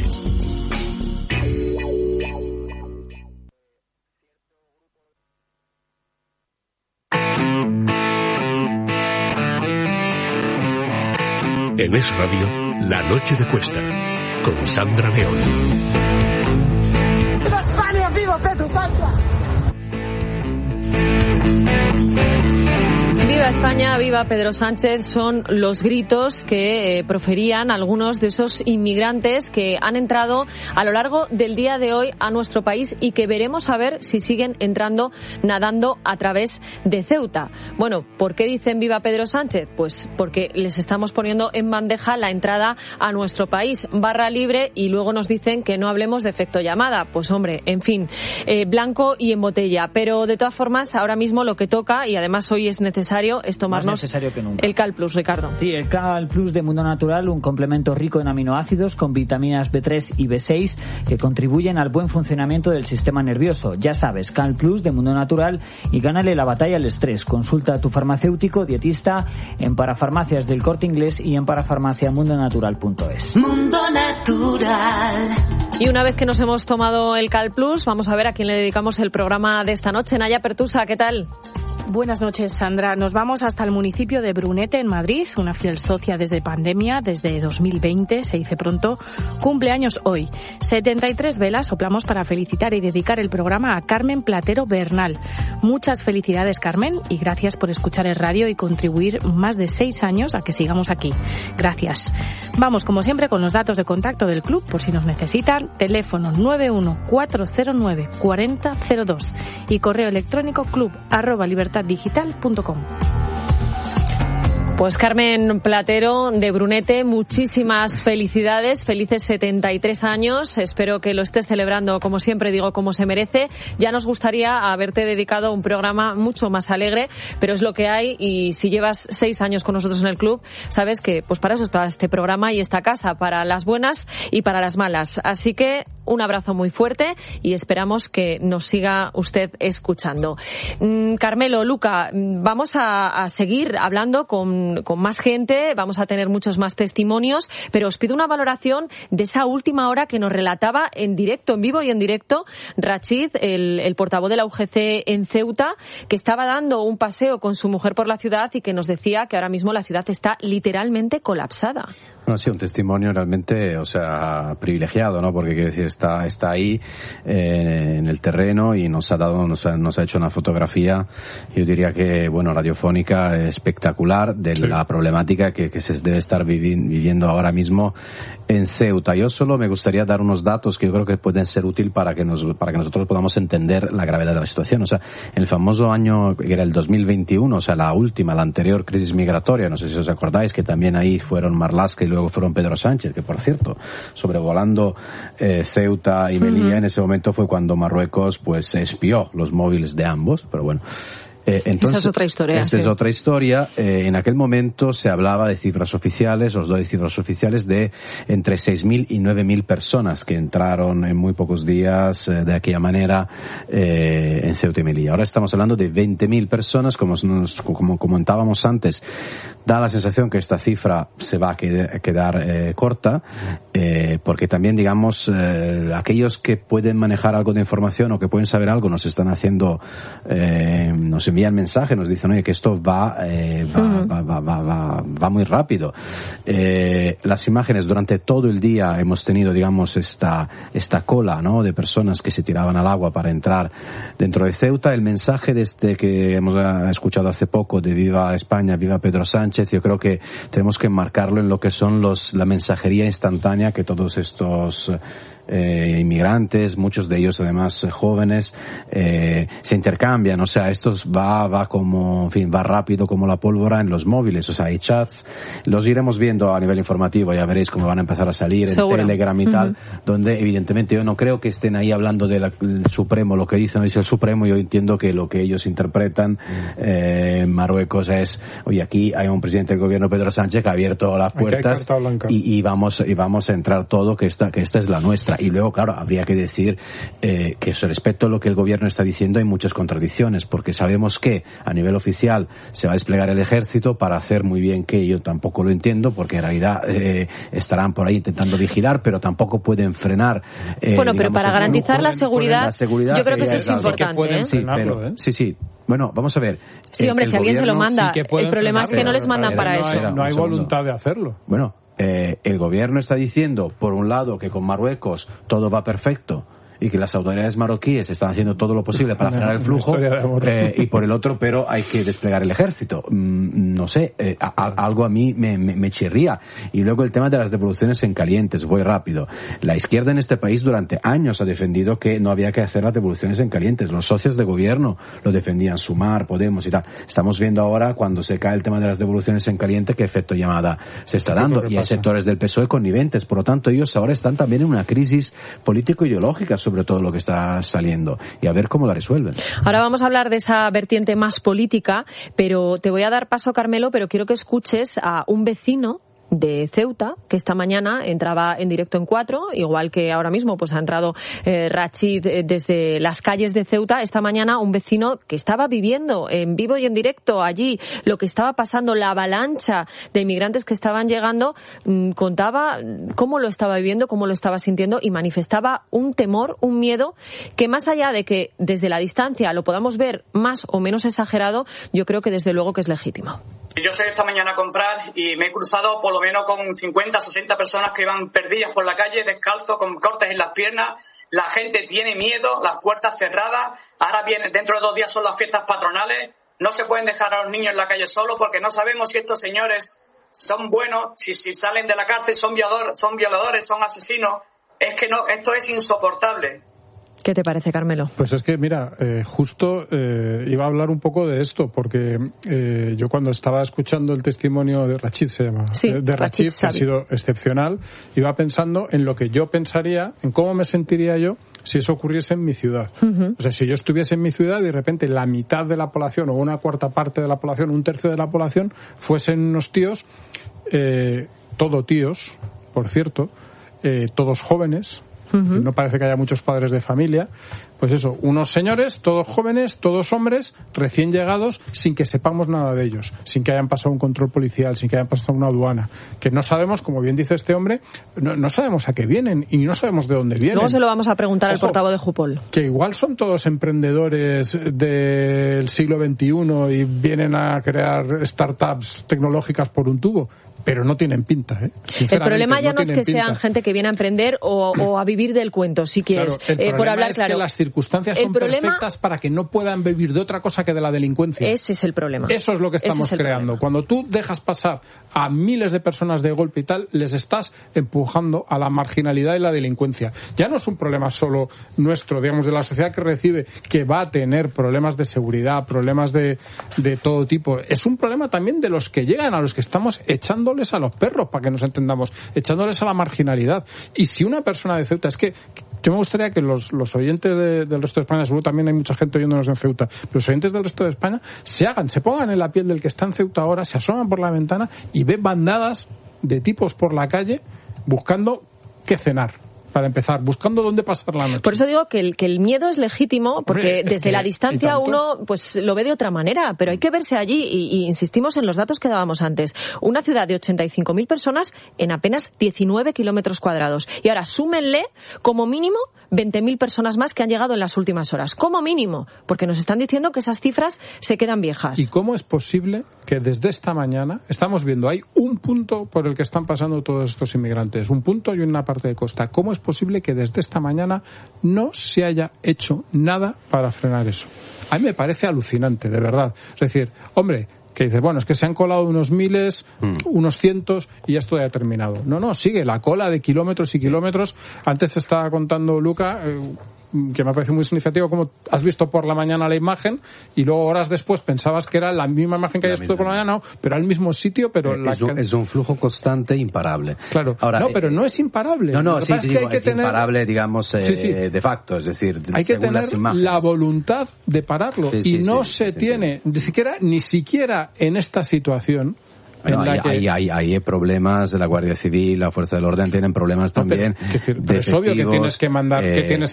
En Es Radio, La Noche de Cuesta, con Sandra León. ¡Viva España! ¡Viva Pedro Sánchez! Viva España, viva Pedro Sánchez, son los gritos que proferían algunos de esos inmigrantes que han entrado a lo largo del día de hoy a nuestro país y que veremos a ver si siguen entrando nadando a través de Ceuta. Bueno, ¿por qué dicen viva Pedro Sánchez? Pues porque les estamos poniendo en bandeja la entrada a nuestro país, barra libre, y luego nos dicen que no hablemos de efecto llamada. Pues hombre, en fin, blanco y en botella. Pero de todas formas, ahora mismo lo que toca, y además hoy es necesario, es tomarnos el Cal Plus, Ricardo. Sí, el Cal Plus de Mundo Natural, un complemento rico en aminoácidos con vitaminas B3 y B6 que contribuyen al buen funcionamiento del sistema nervioso. Ya sabes, Cal Plus de Mundo Natural y gánale la batalla al estrés. Consulta a tu farmacéutico dietista en Parafarmacias del Corte Inglés y en parafarmaciamundonatural.es. Mundo Natural. Y una vez que nos hemos tomado el Cal Plus, vamos a ver a quién le dedicamos el programa de esta noche. Naya Pertusa, ¿qué tal? Buenas noches, Sandra. Nos vamos hasta el municipio de Brunete, en Madrid, una fiel socia desde pandemia, desde 2020, se dice pronto, cumpleaños hoy. 73 velas soplamos para felicitar y dedicar el programa a Carmen Platero Bernal. Muchas felicidades, Carmen, y gracias por escuchar el radio y contribuir más de 6 años a que sigamos aquí. Gracias. Vamos, como siempre, con los datos de contacto del club, por si nos necesitan. Teléfono 914094002 y correo electrónico club@libertaddigital.com. Pues Carmen Platero de Brunete, muchísimas felicidades, felices 73 años, espero que lo estés celebrando, como siempre digo, como se merece. Ya nos gustaría haberte dedicado un programa mucho más alegre, pero es lo que hay, y si llevas 6 años con nosotros en el club, sabes que pues para eso está este programa y esta casa, para las buenas y para las malas. Así que un abrazo muy fuerte y esperamos que nos siga usted escuchando. Carmelo, Luca, vamos a seguir hablando con más gente, vamos a tener muchos más testimonios, pero os pido una valoración de esa última hora que nos relataba en directo, en vivo y en directo, Rachid, el portavoz de la UGC en Ceuta, que estaba dando un paseo con su mujer por la ciudad y que nos decía que ahora mismo la ciudad está literalmente colapsada. Bueno, sí, un testimonio realmente, o sea, privilegiado, ¿no? Porque, quiero decir, está ahí en el terreno y nos ha hecho una fotografía, yo diría que, bueno, radiofónica espectacular de la problemática que se debe estar viviendo ahora mismo en Ceuta. Yo solo me gustaría dar unos datos que yo creo que pueden ser útiles para que nosotros podamos entender la gravedad de la situación. O sea, en el famoso año que era el 2021, o sea, la anterior crisis migratoria, no sé si os acordáis, que también ahí fueron Marlaska y luego fueron Pedro Sánchez, que por cierto, sobrevolando Ceuta y Melilla, en ese momento fue cuando Marruecos pues espió los móviles de ambos, pero bueno. Entonces, esa es otra historia. Esta es otra historia. En aquel momento se hablaba de cifras oficiales, os doy cifras oficiales, de entre 6.000 y 9.000 personas que entraron en muy pocos días de aquella manera en Ceuta y Melilla. Ahora estamos hablando de 20.000 personas, como comentábamos antes. Da la sensación que esta cifra se va a quedar corta, porque también, digamos, aquellos que pueden manejar algo de información o que pueden saber algo nos están haciendo, nos envían mensajes, nos dicen, oye, que esto va muy rápido. Las imágenes durante todo el día hemos tenido, digamos, esta cola, ¿no?, de personas que se tiraban al agua para entrar dentro de Ceuta. El mensaje de que hemos escuchado hace poco de Viva España, Viva Pedro Sánchez, yo creo que tenemos que enmarcarlo en lo que son la mensajería instantánea que todos estos inmigrantes, muchos de ellos además jóvenes, se intercambian. O sea, esto va como, en fin, va rápido como la pólvora en los móviles. O sea, hay chats, los iremos viendo a nivel informativo, ya veréis cómo van a empezar a salir en Telegram y tal, donde evidentemente yo no creo que estén ahí hablando del Supremo, lo que dice, no dice el Supremo. Yo entiendo que lo que ellos interpretan en Marruecos es, oye, aquí hay un presidente del gobierno, Pedro Sánchez, que ha abierto las puertas y vamos a entrar todo, que esta es la nuestra. Y luego, claro, habría que decir que respecto a lo que el gobierno está diciendo hay muchas contradicciones, porque sabemos que a nivel oficial se va a desplegar el ejército para hacer muy bien que yo tampoco lo entiendo, porque en realidad estarán por ahí intentando vigilar, pero tampoco pueden frenar. Bueno, pero para garantizar la seguridad, yo creo que eso es importante. Sí. Bueno, vamos a ver. Sí, hombre, si alguien se lo manda, el problema es que no les mandan para eso. No hay voluntad de hacerlo. Bueno, el gobierno está diciendo, por un lado, que con Marruecos todo va perfecto y que las autoridades marroquíes están haciendo todo lo posible para frenar el flujo, y por el otro, pero hay que desplegar el ejército. No sé, algo a mí me chirría. Y luego el tema de las devoluciones en calientes, voy rápido. La izquierda en este país durante años ha defendido que no había que hacer las devoluciones en calientes. Los socios de gobierno lo defendían, Sumar, Podemos y tal. Estamos viendo ahora, cuando se cae el tema de las devoluciones en caliente, qué efecto llamada se está dando. Y hay sectores del PSOE conniventes. Por lo tanto, ellos ahora están también en una crisis político-ideológica sobre todo lo que está saliendo, y a ver cómo la resuelven. Ahora vamos a hablar de esa vertiente más política, pero te voy a dar paso, Carmelo, pero quiero que escuches a un vecino de Ceuta, que esta mañana entraba en directo en 4, igual que ahora mismo pues ha entrado Rachid desde las calles de Ceuta. Esta mañana un vecino que estaba viviendo en vivo y en directo allí lo que estaba pasando, la avalancha de inmigrantes que estaban llegando, contaba cómo lo estaba viviendo, cómo lo estaba sintiendo y manifestaba un temor, un miedo que, más allá de que desde la distancia lo podamos ver más o menos exagerado, yo creo que desde luego que es legítimo. Yo salí esta mañana a comprar y me he cruzado por lo menos con 50, 60 personas que iban perdidas por la calle, descalzos, con cortes en las piernas. La gente tiene miedo, las puertas cerradas. Ahora dentro de 2 días son las fiestas patronales. No se pueden dejar a los niños en la calle solos porque no sabemos si estos señores son buenos, si salen de la cárcel son violadores, son asesinos. Es que no, esto es insoportable. ¿Qué te parece, Carmelo? Pues es que, mira, justo iba a hablar un poco de esto, porque yo cuando estaba escuchando el testimonio de Rachid, se llama, sí, de Rachid, que ha sido excepcional, iba pensando en lo que yo pensaría, en cómo me sentiría yo si eso ocurriese en mi ciudad. Uh-huh. O sea, si yo estuviese en mi ciudad y de repente la mitad de la población, o una cuarta parte de la población, 1/3 de la población, fuesen unos tíos, todo tíos, por cierto, todos jóvenes. Uh-huh. No parece que haya muchos padres de familia. Pues eso, unos señores, todos jóvenes, todos hombres, recién llegados, sin que sepamos nada de ellos, sin que hayan pasado un control policial, sin que hayan pasado una aduana, que no sabemos, como bien dice este hombre, no sabemos a qué vienen y no sabemos de dónde vienen. Luego se lo vamos a preguntar al portavoz de Jupol. Que igual son todos emprendedores del siglo XXI y vienen a crear startups tecnológicas por un tubo. Pero no tienen pinta, ¿eh? El problema ya no es que sean gente que viene a emprender o a vivir del cuento, si quieres. Claro, por hablar es claro. Que las circunstancias son perfectas para que no puedan vivir de otra cosa que de la delincuencia. Ese es el problema. Eso es lo que estamos creando. Cuando tú dejas pasar a miles de personas de golpe y tal, les estás empujando a la marginalidad y la delincuencia. Ya no es un problema solo nuestro, digamos, de la sociedad que recibe, que va a tener problemas de seguridad, problemas de todo tipo. Es un problema también de los que llegan, a los que estamos echando a los perros, para que nos entendamos, echándoles a la marginalidad. Y si una persona de Ceuta, es que yo me gustaría que los oyentes del resto de España, seguro también hay mucha gente oyéndonos en Ceuta, pero los oyentes del resto de España se pongan en la piel del que está en Ceuta ahora, se asoman por la ventana y ven bandadas de tipos por la calle buscando qué cenar. Para empezar, buscando dónde pasar la noche. Por eso digo que el miedo es legítimo, porque desde la distancia uno pues lo ve de otra manera, pero hay que verse allí y insistimos en los datos que dábamos antes. Una ciudad de 85.000 personas en apenas 19 kilómetros cuadrados. Y ahora súmenle como mínimo 20.000 personas más que han llegado en las últimas horas. Como mínimo, porque nos están diciendo que esas cifras se quedan viejas. ¿Y cómo es posible que desde esta mañana estamos viendo, hay un punto por el que están pasando todos estos inmigrantes, un punto y una parte de costa? ¿Cómo es posible que desde esta mañana no se haya hecho nada para frenar eso? A mí me parece alucinante, de verdad. Es decir, hombre, que dices, bueno, es que se han colado unos miles, unos cientos y ya esto ya ha terminado. No, sigue la cola de kilómetros y kilómetros. Antes estaba contando Luca, que me parece muy significativo, como has visto por la mañana la imagen y luego horas después pensabas que era la misma imagen que hayas visto por la mañana, no, pero al mismo sitio, pero es un flujo constante imparable. Claro. Ahora, no, pero no es imparable. Sí, es que hay que tener imparable, digamos, de facto, es decir, hay que tener la voluntad de pararlo y no se tiene, ni siquiera en esta situación. Bueno, hay problemas de la Guardia Civil, la Fuerza del Orden tienen problemas también. Pero es obvio que tienes que mandar,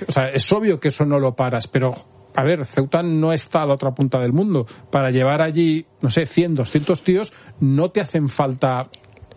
es obvio que eso no lo paras, pero a ver, Ceuta no está a la otra punta del mundo. Para llevar allí, no sé, 100, 200 tíos, no te hacen falta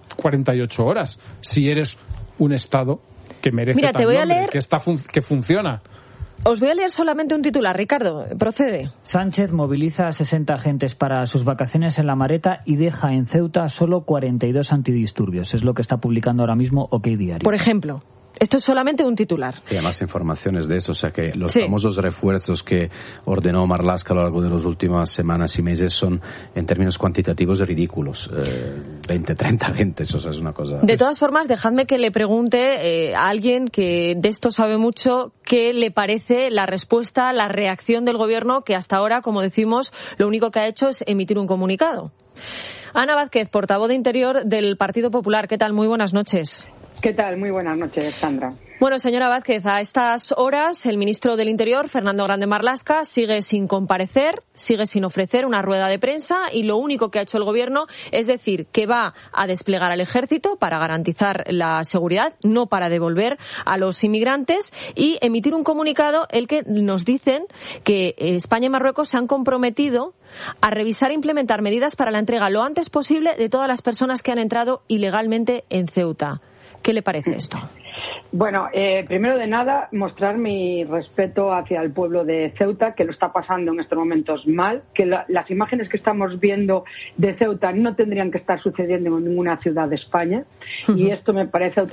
48 horas si eres un Estado que merece tal nombre, que funciona. Os voy a leer solamente un titular, Ricardo, procede. Sánchez moviliza a 60 agentes para sus vacaciones en La Mareta y deja en Ceuta solo 42 antidisturbios. Es lo que está publicando ahora mismo OK Diario. Por ejemplo, esto es solamente un titular. Y además informaciones de eso, o sea que los famosos refuerzos que ordenó Marlaska a lo largo de las últimas semanas y meses son, en términos cuantitativos, ridículos. 20, 30 agentes, o sea, es una cosa... De todas formas, dejadme que le pregunte a alguien que de esto sabe mucho, qué le parece la respuesta, la reacción del Gobierno, que hasta ahora, como decimos, lo único que ha hecho es emitir un comunicado. Ana Vázquez, portavoz de Interior del Partido Popular. ¿Qué tal? Muy buenas noches. ¿Qué tal? Muy buenas noches, Sandra. Bueno, señora Vázquez, a estas horas el ministro del Interior, Fernando Grande Marlaska, sigue sin comparecer, sigue sin ofrecer una rueda de prensa y lo único que ha hecho el Gobierno es decir que va a desplegar al ejército para garantizar la seguridad, no para devolver a los inmigrantes, y emitir un comunicado el que nos dicen que España y Marruecos se han comprometido a revisar e implementar medidas para la entrega lo antes posible de todas las personas que han entrado ilegalmente en Ceuta. ¿Qué le parece esto? Bueno, primero de nada, mostrar mi respeto hacia el pueblo de Ceuta, que lo está pasando en estos momentos mal, que las imágenes que estamos viendo de Ceuta no tendrían que estar sucediendo en ninguna ciudad de España, y esto me parece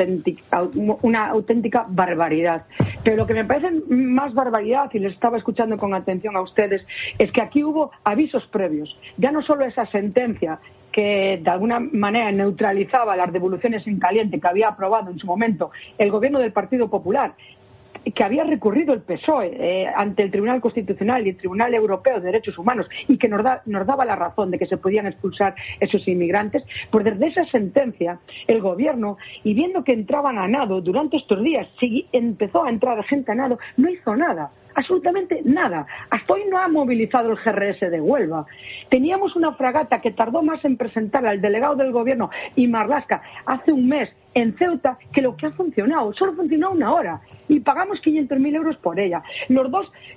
una auténtica barbaridad. Pero lo que me parece más barbaridad, y les estaba escuchando con atención a ustedes, es que aquí hubo avisos previos. Ya no solo esa sentencia que de alguna manera neutralizaba las devoluciones en caliente que había aprobado en su momento el gobierno del Partido Popular, que había recurrido el PSOE ante el Tribunal Constitucional y el Tribunal Europeo de Derechos Humanos, y que nos daba la razón de que se podían expulsar esos inmigrantes, pues desde esa sentencia el gobierno, y viendo que entraban a nado durante estos días, empezó a entrar gente a nado, no hizo nada. Absolutamente nada. Hasta hoy no ha movilizado el GRS de Huelva. Teníamos una fragata que tardó más en presentar al delegado del gobierno y Marlaska hace un mes en Ceuta que lo que ha funcionado. Solo funcionó una hora y pagamos 500.000 euros por ella. Los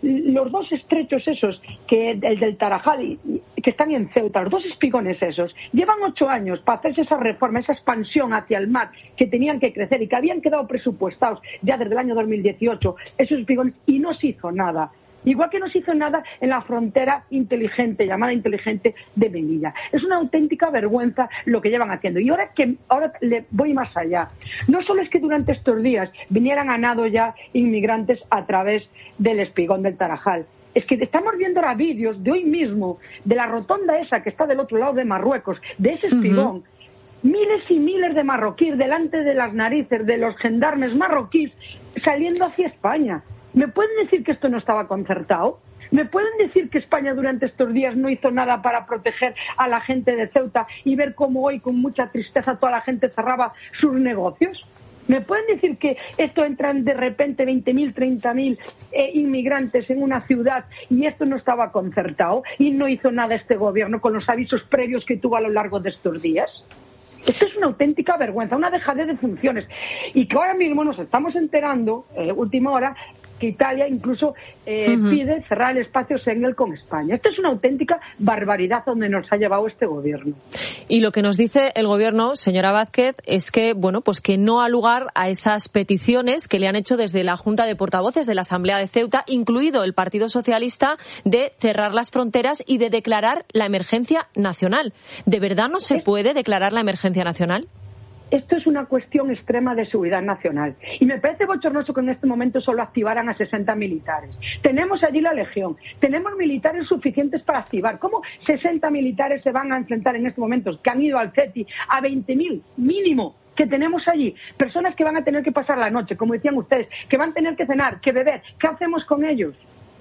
dos estrechos esos, el del Tarajal, que están en Ceuta, los dos espigones esos, llevan 8 años para hacerse esa reforma, esa expansión hacia el mar que tenían que crecer y que habían quedado presupuestados ya desde el año 2018, esos espigones, y no se hizo nada. Igual que no se hizo nada en la frontera inteligente, llamada inteligente de Melilla. Es una auténtica vergüenza lo que llevan haciendo. Y ahora le voy más allá. No solo es que durante estos días vinieran a nado ya inmigrantes a través del espigón del Tarajal. Es que estamos viendo ahora vídeos de hoy mismo, de la rotonda esa que está del otro lado de Marruecos, de ese espigón. Miles y miles de marroquíes delante de las narices de los gendarmes marroquíes saliendo hacia España. ¿Me pueden decir que esto no estaba concertado? ¿Me pueden decir que España durante estos días no hizo nada para proteger a la gente de Ceuta y ver cómo hoy con mucha tristeza toda la gente cerraba sus negocios? ¿Me pueden decir que esto entran de repente 20.000, 30.000 inmigrantes en una ciudad y esto no estaba concertado y no hizo nada este gobierno con los avisos previos que tuvo a lo largo de estos días? Esto es una auténtica vergüenza, una dejadez de funciones. Y que ahora mismo nos estamos enterando, última hora, que Italia incluso pide cerrar el espacio Schengen con España. Esto es una auténtica barbaridad donde nos ha llevado este gobierno. Y lo que nos dice el gobierno, señora Vázquez, es que, bueno, pues que no ha lugar a esas peticiones que le han hecho desde la Junta de Portavoces de la Asamblea de Ceuta, incluido el Partido Socialista, de cerrar las fronteras y de declarar la emergencia nacional. ¿De verdad no se puede declarar la emergencia nacional? Esto es una cuestión extrema de seguridad nacional. Y me parece bochornoso que en este momento solo activaran a 60 militares. Tenemos allí la Legión. Tenemos militares suficientes para activar. ¿Cómo 60 militares se van a enfrentar en estos momentos, que han ido al CETI, a 20.000 mínimo que tenemos allí? Personas que van a tener que pasar la noche, como decían ustedes, que van a tener que cenar, que beber. ¿Qué hacemos con ellos?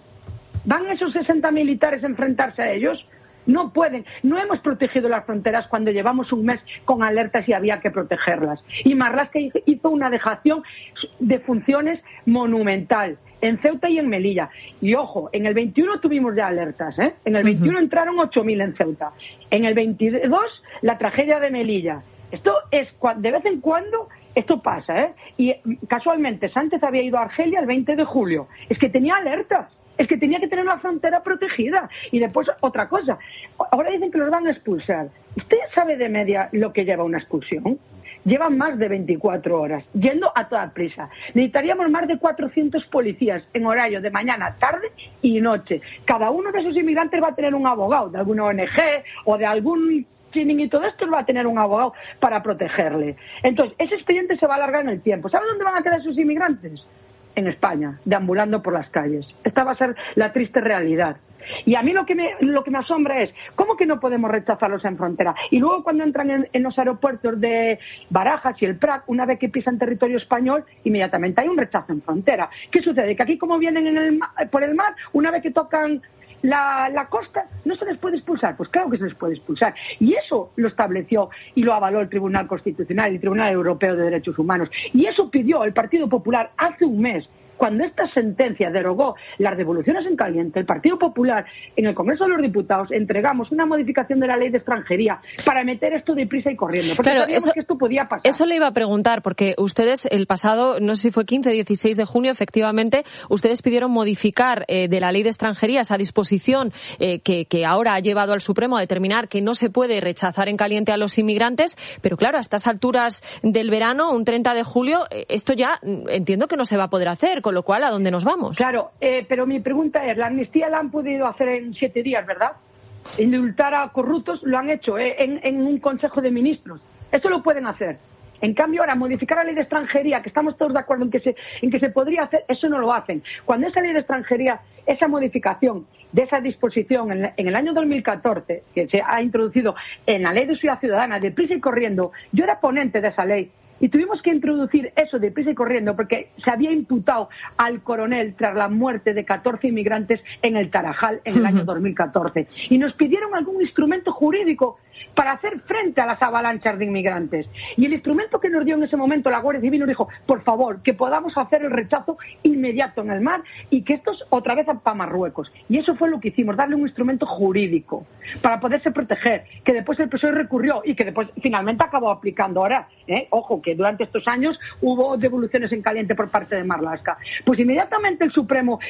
¿Van esos 60 militares a enfrentarse a ellos? No pueden. No hemos protegido las fronteras cuando llevamos un mes con alertas y había que protegerlas. Y Marlaska hizo una dejación de funciones monumental en Ceuta y en Melilla. Y ojo, en el 21 tuvimos ya alertas, ¿eh? En el 21 entraron 8.000 en Ceuta. En el 22, la tragedia de Melilla. Esto es, de vez en cuando, esto pasa, ¿eh? Y casualmente, Sánchez había ido a Argelia el 20 de julio. Es que tenía alertas. Es que tenía que tener la frontera protegida. Y después, otra cosa. Ahora dicen que los van a expulsar. ¿Usted sabe de media lo que lleva una expulsión? Llevan más de 24 horas, yendo a toda prisa. Necesitaríamos más de 400 policías en horario de mañana, tarde y noche. Cada uno de esos inmigrantes va a tener un abogado de alguna ONG o de algún chiringuito de estos, va a tener un abogado para protegerle. Entonces, ese expediente se va a alargar en el tiempo. ¿Sabe dónde van a quedar esos inmigrantes? En España, deambulando por las calles. Esta va a ser la triste realidad. Y a mí lo que me asombra es, ¿cómo que no podemos rechazarlos en frontera? Y luego cuando entran en los aeropuertos de Barajas y el Prat, una vez que pisan territorio español, inmediatamente hay un rechazo en frontera. ¿Qué sucede? Que aquí como vienen por el mar, una vez que tocan la costa no se les puede expulsar. Pues claro que se les puede expulsar. Y eso lo estableció y lo avaló el Tribunal Constitucional y el Tribunal Europeo de Derechos Humanos. Y eso pidió el Partido Popular hace un mes. Cuando esta sentencia derogó las devoluciones en caliente, el Partido Popular en el Congreso de los Diputados entregamos una modificación de la ley de extranjería para meter esto deprisa y corriendo, porque sabíamos que esto podía pasar. Eso le iba a preguntar, porque ustedes el pasado, no sé si fue 15 o 16 de junio, efectivamente, ustedes pidieron modificar de la ley de extranjería esa disposición que ahora ha llevado al Supremo a determinar que no se puede rechazar en caliente a los inmigrantes, pero claro, a estas alturas del verano, un 30 de julio, esto ya entiendo que no se va a poder hacer, con lo cual, ¿a dónde nos vamos? Claro, pero mi pregunta es, la amnistía la han podido hacer en 7 días, ¿verdad? Indultar a corruptos lo han hecho en un Consejo de Ministros. Eso lo pueden hacer. En cambio, ahora, modificar la ley de extranjería, que estamos todos de acuerdo en que se podría hacer, eso no lo hacen. Cuando esa ley de extranjería, esa modificación de esa disposición en el año 2014, que se ha introducido en la Ley de Seguridad Ciudadana, deprisa y corriendo, yo era ponente de esa ley. Y tuvimos que introducir eso deprisa y corriendo porque se había imputado al coronel tras la muerte de 14 inmigrantes en el Tarajal en el año 2014. Y nos pidieron algún instrumento jurídico para hacer frente a las avalanchas de inmigrantes. Y el instrumento que nos dio en ese momento la Guardia Civil nos dijo, por favor, que podamos hacer el rechazo inmediato en el mar y que estos otra vez para Marruecos. Y eso fue lo que hicimos, darle un instrumento jurídico para poderse proteger, que después el PSOE recurrió y que después finalmente acabó aplicando ahora. Ojo, que durante estos años hubo devoluciones en caliente por parte de Marlaska. Pues inmediatamente el Supremo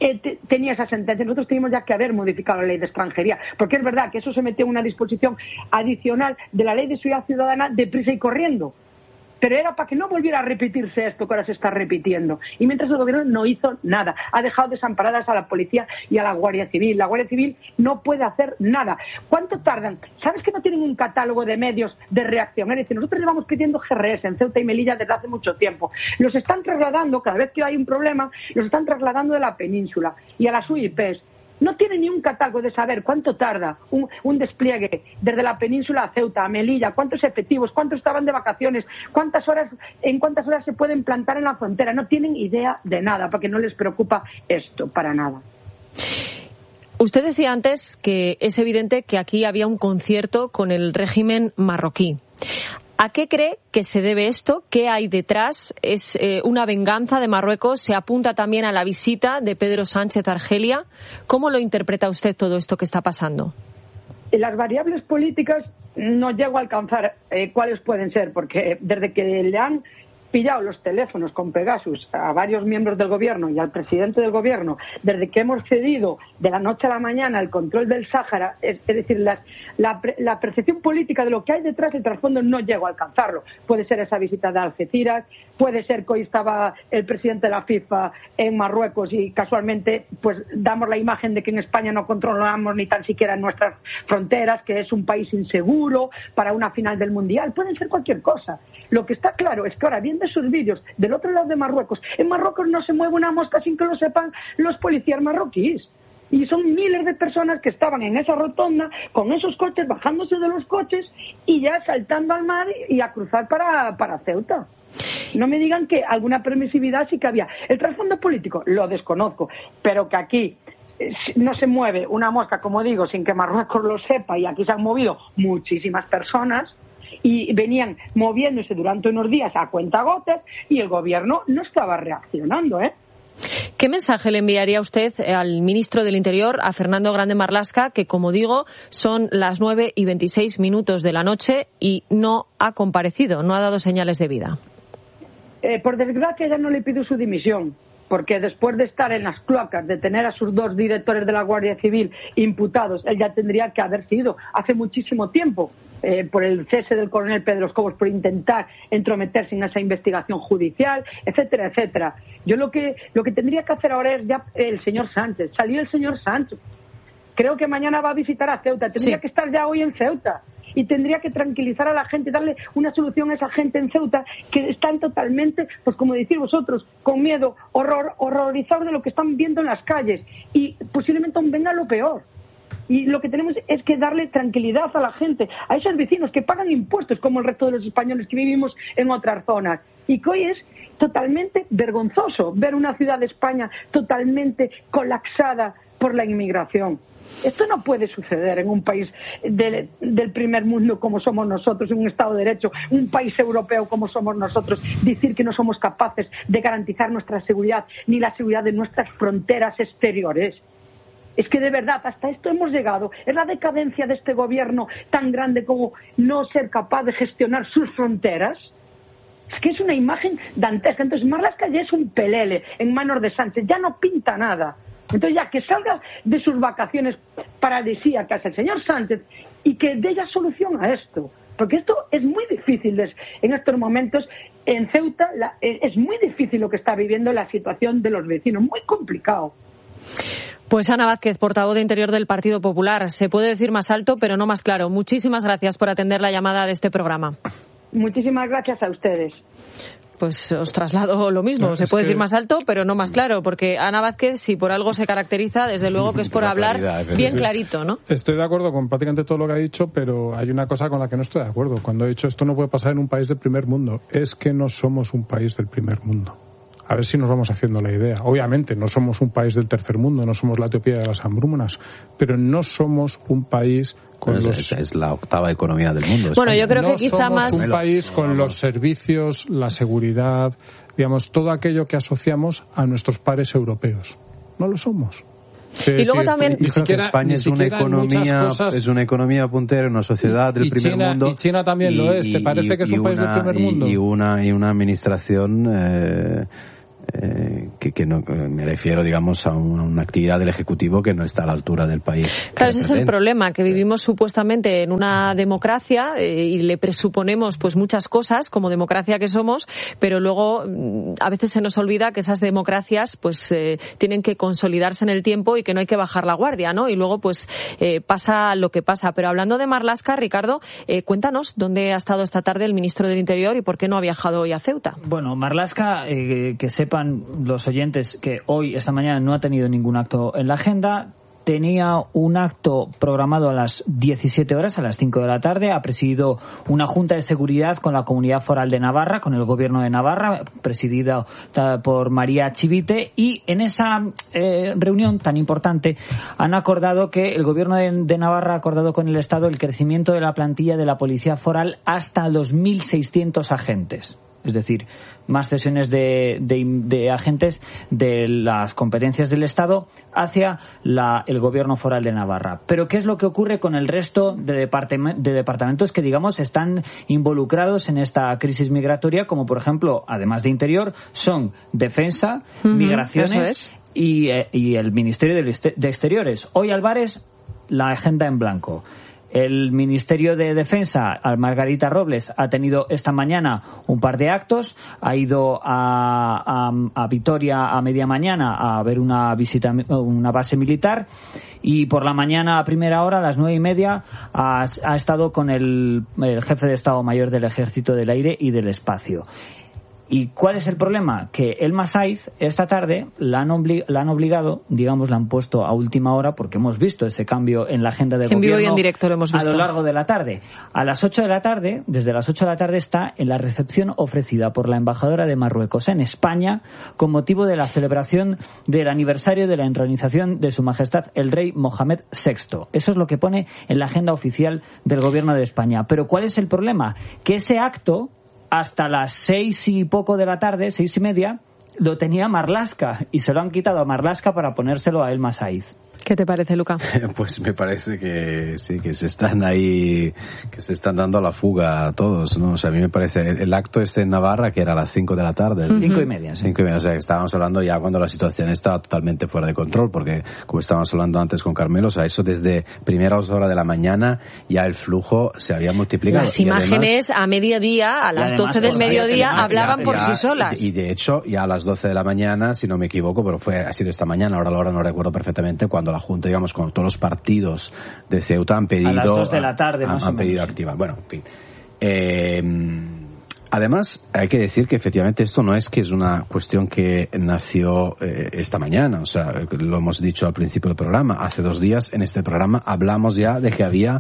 tenía esa sentencia. Nosotros teníamos ya que haber modificado la ley de extranjería, porque es verdad que eso se metió en una disposición adicional de la Ley de Seguridad Ciudadana deprisa y corriendo. Pero era para que no volviera a repetirse esto que ahora se está repitiendo. Y mientras el gobierno no hizo nada. Ha dejado desamparadas a la policía y a la Guardia Civil. La Guardia Civil no puede hacer nada. ¿Cuánto tardan? ¿Sabes que no tienen un catálogo de medios de reacción? Es decir, nosotros le vamos pidiendo GRS en Ceuta y Melilla desde hace mucho tiempo. Los están trasladando, cada vez que hay un problema, los están trasladando de la península y a las UIPs. No tiene ni un catálogo de saber cuánto tarda un despliegue desde la península a Ceuta, a Melilla, cuántos efectivos, cuántos estaban de vacaciones, en cuántas horas se pueden plantar en la frontera. No tienen idea de nada, porque no les preocupa esto para nada. Usted decía antes que es evidente que aquí había un concierto con el régimen marroquí. ¿A qué cree que se debe esto? ¿Qué hay detrás? ¿Es una venganza de Marruecos? ¿Se apunta también a la visita de Pedro Sánchez a Argelia? ¿Cómo lo interpreta usted todo esto que está pasando? Las variables políticas no llego a alcanzar cuáles pueden ser, porque desde que le han pillado los teléfonos con Pegasus a varios miembros del gobierno y al presidente del gobierno, desde que hemos cedido de la noche a la mañana el control del Sáhara, es decir, la percepción política de lo que hay detrás del trasfondo no llego a alcanzarlo. Puede ser esa visita de Algeciras, puede ser que hoy estaba el presidente de la FIFA en Marruecos y casualmente pues damos la imagen de que en España no controlamos ni tan siquiera nuestras fronteras, que es un país inseguro para una final del Mundial. Pueden ser cualquier cosa. Lo que está claro es que ahora, viendo esos vídeos del otro lado de Marruecos, en Marruecos no se mueve una mosca sin que lo sepan los policías marroquíes. Y son miles de personas que estaban en esa rotonda con esos coches, bajándose de los coches y ya saltando al mar y a cruzar para Ceuta. No me digan que alguna permisividad sí que había. El trasfondo político lo desconozco, pero que aquí no se mueve una mosca, como digo, sin que Marruecos lo sepa, y aquí se han movido muchísimas personas y venían moviéndose durante unos días a cuentagotas y el gobierno no estaba reaccionando, ¿Qué mensaje le enviaría usted al ministro del Interior, a Fernando Grande Marlaska, que, como digo, son las 9:26 de la noche y no ha comparecido, no ha dado señales de vida? Por desgracia, ya no le pido su dimisión, porque después de estar en las cloacas, de tener a sus 2 directores de la Guardia Civil imputados, él ya tendría que haber sido hace muchísimo tiempo, por el cese del coronel Pedro Escobos, por intentar entrometerse en esa investigación judicial, etcétera, etcétera. Yo lo que tendría que hacer ahora es ya el señor Sánchez. Salió el señor Sánchez. Creo que mañana va a visitar a Ceuta. Tendría que estar ya hoy en Ceuta. Y tendría que tranquilizar a la gente, darle una solución a esa gente en Ceuta que están totalmente, pues como decís vosotros, con miedo, horrorizados de lo que están viendo en las calles. Y posiblemente aún venga lo peor. Y lo que tenemos es que darle tranquilidad a la gente, a esos vecinos que pagan impuestos como el resto de los españoles que vivimos en otras zonas. Y que hoy es totalmente vergonzoso ver una ciudad de España totalmente colapsada por la inmigración. Esto no puede suceder en un país del primer mundo como somos nosotros, en un Estado de Derecho, un país europeo como somos nosotros, decir que no somos capaces de garantizar nuestra seguridad ni la seguridad de nuestras fronteras exteriores. Es que de verdad hasta esto hemos llegado. Es la decadencia de este gobierno tan grande como no ser capaz de gestionar sus fronteras. Es que es una imagen dantesca. Entonces Marlaska ya es un pelele en manos de Sánchez, ya no pinta nada. Entonces ya que salga de sus vacaciones paradisíacas el señor Sánchez y que dé ya solución a esto. Porque esto es muy difícil en estos momentos. En Ceuta es muy difícil lo que está viviendo la situación de los vecinos, muy complicado. Pues Ana Vázquez, portavoz de Interior del Partido Popular. Se puede decir más alto, pero no más claro. Muchísimas gracias por atender la llamada de este programa. Muchísimas gracias a ustedes. Pues os traslado lo mismo. Se puede decir más alto, pero no más claro, porque Ana Vázquez, si por algo se caracteriza, desde luego que es por hablar bien clarito, ¿no? Estoy de acuerdo con prácticamente todo lo que ha dicho, pero hay una cosa con la que no estoy de acuerdo. Cuando he dicho esto no puede pasar en un país del primer mundo. Es que no somos un país del primer mundo. A ver si nos vamos haciendo la idea. Obviamente, no somos un país del tercer mundo, no somos la Etiopía de las hambrunas, pero no somos un país con es la octava economía del mundo. Bueno, yo creo que no quizá más... somos un país con los servicios, la seguridad, digamos, todo aquello que asociamos a nuestros pares europeos. No lo somos. Y luego también España es una economía puntera, una sociedad del primer mundo. Y China también lo es. ¿Te parece que es un país del primer mundo? Y una administración que no, me refiero, digamos, a una actividad del Ejecutivo que no está a la altura del país. Claro, ese es el problema, que vivimos supuestamente en una democracia y le presuponemos pues muchas cosas como democracia que somos, pero luego a veces se nos olvida que esas democracias pues tienen que consolidarse en el tiempo y que no hay que bajar la guardia, ¿no? Y luego pues pasa lo que pasa. Pero hablando de Marlaska, Ricardo, cuéntanos dónde ha estado esta tarde el ministro del Interior y por qué no ha viajado hoy a Ceuta. Bueno, Marlaska, que sepan los oyentes que hoy, esta mañana, no ha tenido ningún acto en la agenda. Tenía un acto programado a las 17 horas, a las 5 de la tarde. Ha presidido una junta de seguridad con la Comunidad Foral de Navarra, con el Gobierno de Navarra, presidida por María Chivite. Y en esa reunión tan importante han acordado que el Gobierno de Navarra ha acordado con el Estado el crecimiento de la plantilla de la Policía Foral hasta los 1.600 agentes. Es decir, más cesiones de agentes de las competencias del Estado hacia el Gobierno Foral de Navarra. Pero ¿qué es lo que ocurre con el resto de departamentos que, digamos, están involucrados en esta crisis migratoria? Como, por ejemplo, además de Interior, son Defensa, Migraciones y el Ministerio de Exteriores. Hoy, Álvarez, la agenda en blanco. El Ministerio de Defensa, Margarita Robles, ha tenido esta mañana un par de actos. Ha ido a Vitoria a media mañana a ver una visita, una base militar. Y por la mañana, a primera hora, a las 9:30, ha estado con el jefe de Estado Mayor del Ejército del Aire y del Espacio. ¿Y cuál es el problema? Que Elma Saiz, esta tarde, la han obligado, digamos, la han puesto a última hora, porque hemos visto ese cambio en la agenda de gobierno. En vivo y en directo lo hemos visto. A lo largo de la tarde. A las 8 de la tarde, desde las 8 de la tarde, está en la recepción ofrecida por la embajadora de Marruecos en España, con motivo de la celebración del aniversario de la entronización de Su Majestad el Rey Mohamed VI. Eso es lo que pone en la agenda oficial del Gobierno de España. Pero ¿cuál es el problema? Que ese acto, hasta las 6 y poco de la tarde, 6:30, lo tenía Marlaska y se lo han quitado a Marlaska para ponérselo a Elma Saiz. ¿Qué te parece, Luca? Pues me parece que sí, que se están ahí, que se están dando a la fuga a todos, ¿no? O sea, a mí me parece, el acto en Navarra, que era a las 5 de la tarde. 5:30, sí. 5:30, o sea, que estábamos hablando ya cuando la situación estaba totalmente fuera de control, porque, como estábamos hablando antes con Carmelo, o sea, eso desde primeras horas de la mañana, ya el flujo se había multiplicado. Las imágenes a mediodía, a las 12 del mediodía, hablaban por sí solas. Y de hecho, ya a las 12 de la mañana, si no me equivoco, pero ha sido esta mañana, ahora la hora no recuerdo perfectamente, cuando la Junta, digamos, con todos los partidos de Ceuta han pedido... A las 2 de la tarde, más o menos. Han pedido activar. Bueno, en fin. Además, hay que decir que efectivamente esto no es que es una cuestión que nació esta mañana. O sea, lo hemos dicho al principio del programa. Hace 2 días en este programa hablamos ya de que había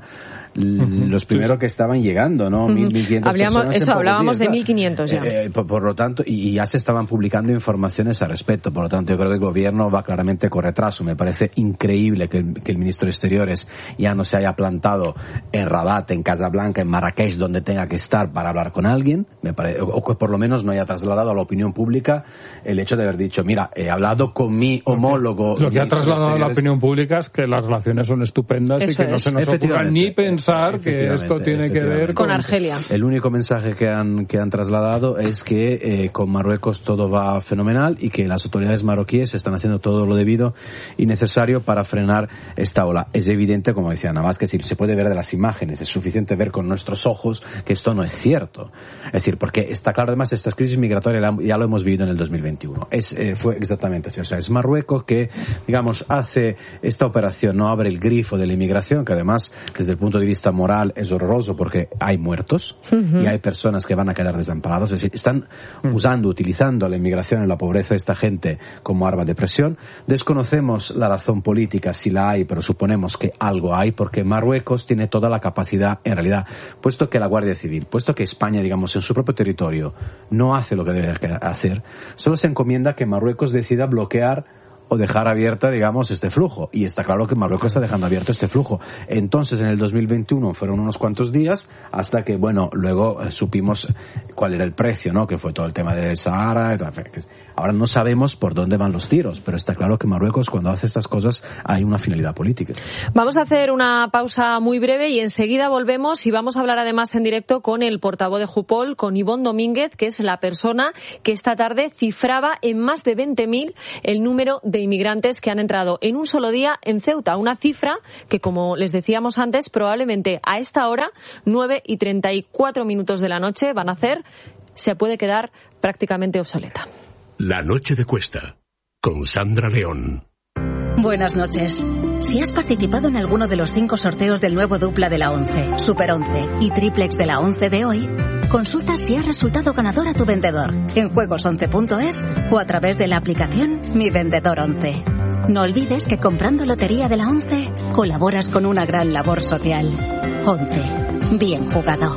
los primeros que estaban llegando, ¿no? 1.500 personas. Hablábamos de 1.500 ya. Por lo tanto, y ya se estaban publicando informaciones al respecto. Por lo tanto, yo creo que el gobierno va claramente con retraso. Me parece increíble que el ministro de Exteriores ya no se haya plantado en Rabat, en Casablanca, en Marrakech, donde tenga que estar para hablar con alguien, o que por lo menos no haya trasladado a la opinión pública el hecho de haber dicho, mira, he hablado con mi homólogo. Lo que ha trasladado a la opinión pública es que las relaciones son estupendas y que no se nos ocurra ni pensar que esto tiene que ver con Argelia. El único mensaje que han trasladado es que con Marruecos todo va fenomenal y que las autoridades marroquíes están haciendo todo lo debido y necesario para frenar esta ola. Es evidente, como decía Navas, que si se puede ver de las imágenes, es suficiente ver con nuestros ojos que esto no es cierto. Es decir, porque está claro, además, esta crisis migratoria ya lo hemos vivido en el 2021. Fue exactamente así. O sea, es Marruecos que, digamos, hace esta operación, no abre el grifo de la inmigración, que además, desde el punto de vista moral, es horroroso porque hay muertos y hay personas que van a quedar desamparados. Es decir, están utilizando la inmigración y la pobreza de esta gente como arma de presión. Desconocemos la razón política, si la hay, pero suponemos que algo hay, porque Marruecos tiene toda la capacidad, en realidad, puesto que la Guardia Civil, puesto que España, digamos, en su propio territorio no hace lo que debe hacer, solo se encomienda que Marruecos decida bloquear o dejar abierta, digamos, este flujo. Y está claro que Marruecos está dejando abierto este flujo. Entonces, en el 2021 fueron unos cuantos días hasta que, bueno, luego supimos cuál era el precio, ¿no? Que fue todo el tema del Sahara. Ahora no sabemos por dónde van los tiros, pero está claro que Marruecos, cuando hace estas cosas, hay una finalidad política. Vamos a hacer una pausa muy breve y enseguida volvemos y vamos a hablar además en directo con el portavoz de Jupol, con Ivonne Domínguez, que es la persona que esta tarde cifraba en más de 20.000 el número de inmigrantes que han entrado en un solo día en Ceuta. Una cifra que, como les decíamos antes, probablemente a esta hora, 9:34 de la noche, se puede quedar prácticamente obsoleta. La noche de Cuesta, con Sandra León. Buenas noches. Si has participado en alguno de los 5 sorteos del nuevo dupla de la 11, Super 11 y triplex de la 11 de hoy, consulta si ha resultado ganador a tu vendedor en juegos11.es o a través de la aplicación Mi Vendedor 11. No olvides que comprando lotería de la 11 colaboras con una gran labor social. 11. Bien jugado.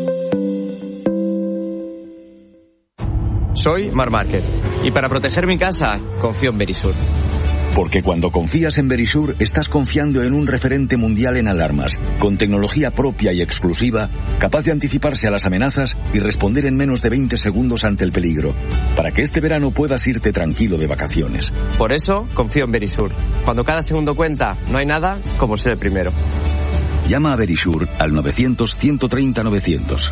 Soy Marc Márquez y para proteger mi casa confío en Verisur. Porque cuando confías en Verisur, estás confiando en un referente mundial en alarmas, con tecnología propia y exclusiva, capaz de anticiparse a las amenazas y responder en menos de 20 segundos ante el peligro, para que este verano puedas irte tranquilo de vacaciones. Por eso confío en Verisur. Cuando cada segundo cuenta, no hay nada como ser el primero. Llama a Verisur al 900-130-900.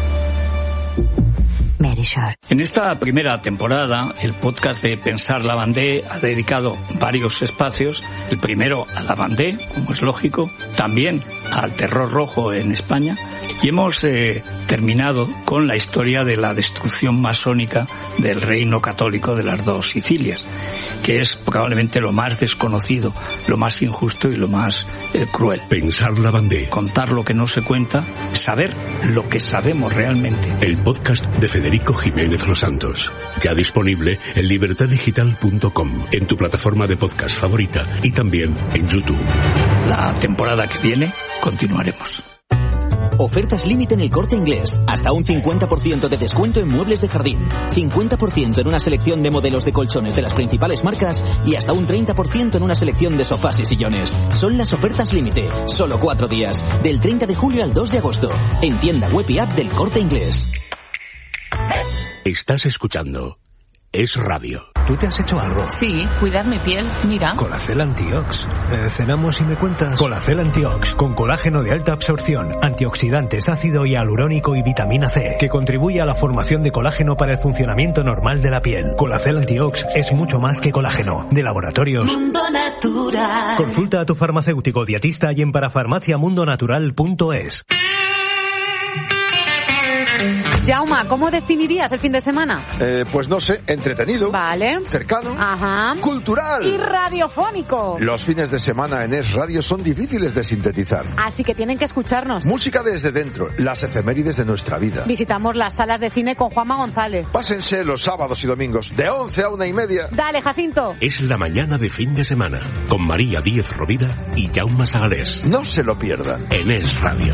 En esta primera temporada, el podcast de Pensar Lavandé ha dedicado varios espacios. El primero a Lavandé, como es lógico, también al terror rojo en España. Y hemos terminado con la historia de la destrucción masónica del reino católico de las dos Sicilias, que es probablemente lo más desconocido, lo más injusto y lo más cruel. Pensar Lavandé. Contar lo que no se cuenta, saber lo que sabemos realmente. El podcast de Federico Jiménez Los Santos. Ya disponible en libertaddigital.com, en tu plataforma de podcast favorita y también en YouTube. La temporada que viene continuaremos. Ofertas límite en El Corte Inglés. Hasta un 50% de descuento en muebles de jardín. 50% en una selección de modelos de colchones de las principales marcas y hasta un 30% en una selección de sofás y sillones. Son las ofertas límite. Solo 4 días. Del 30 de julio al 2 de agosto. En tienda web y app del Corte Inglés. Estás escuchando Es Radio. ¿Tú te has hecho algo? Sí, cuidar mi piel, mira. Colacel Antiox. Cenamos y me cuentas. Colacel Antiox, con colágeno de alta absorción, antioxidantes, ácido hialurónico y vitamina C, que contribuye a la formación de colágeno para el funcionamiento normal de la piel. Colacel Antiox es mucho más que colágeno. De Laboratorios Mundo Natural. Consulta a tu farmacéutico dietista y en parafarmaciamundonatural.es. Jauma, ¿cómo definirías el fin de semana? Pues no sé, entretenido. Vale. Cercano. Ajá. Cultural. Y radiofónico. Los fines de semana en Es Radio son difíciles de sintetizar. Así que tienen que escucharnos. Música desde dentro, las efemérides de nuestra vida. Visitamos las salas de cine con Juanma González. Pásense los sábados y domingos de 11 a 1:30. Dale, Jacinto. Es la mañana de fin de semana con María Díez Rovira y Jaume Sagalés. No se lo pierdan. En Es Radio.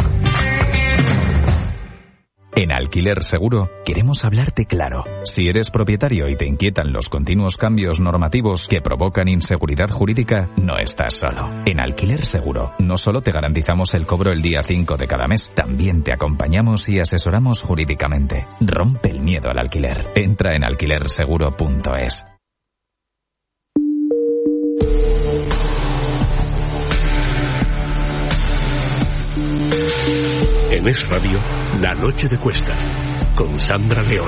En Alquiler Seguro queremos hablarte claro. Si eres propietario y te inquietan los continuos cambios normativos que provocan inseguridad jurídica, no estás solo. En Alquiler Seguro no solo te garantizamos el cobro el día 5 de cada mes, también te acompañamos y asesoramos jurídicamente. Rompe el miedo al alquiler. Entra en alquilerseguro.es. En Es Radio, La Noche de Cuesta, con Sandra León.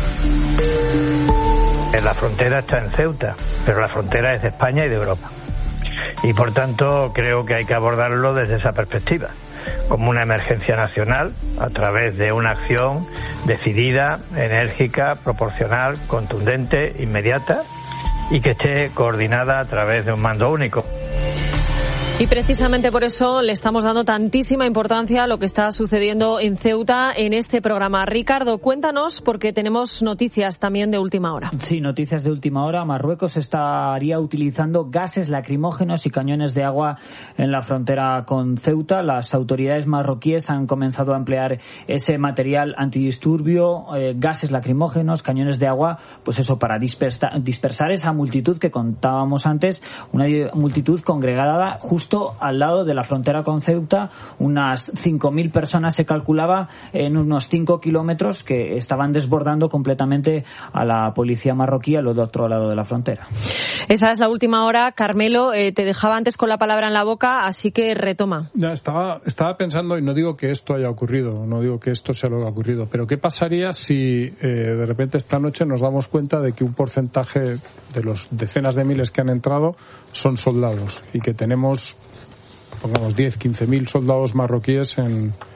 La frontera está en Ceuta, pero la frontera es de España y de Europa. Y por tanto creo que hay que abordarlo desde esa perspectiva, como una emergencia nacional, a través de una acción decidida, enérgica, proporcional, contundente, inmediata, y que esté coordinada a través de un mando único. Y precisamente por eso le estamos dando tantísima importancia a lo que está sucediendo en Ceuta en este programa. Ricardo, cuéntanos, porque tenemos noticias también de última hora. Sí, noticias de última hora. Marruecos estaría utilizando gases lacrimógenos y cañones de agua en la frontera con Ceuta. Las autoridades marroquíes han comenzado a emplear ese material antidisturbio, gases lacrimógenos, cañones de agua, pues eso, para dispersar esa multitud que contábamos antes, una multitud congregada justo al lado de la frontera con Ceuta. Unas 5.000 personas se calculaba en unos 5 kilómetros que estaban desbordando completamente a la policía marroquí al otro lado de la frontera. Esa es la última hora. Carmelo, te dejaba antes con la palabra en la boca, así que retoma. Ya estaba pensando, y no digo que esto haya ocurrido, no digo que esto sea lo que ha ocurrido, pero ¿qué pasaría si de repente esta noche nos damos cuenta de que un porcentaje de los decenas de miles que han entrado son soldados y que tenemos, pongamos, 10, 15.000 soldados marroquíes en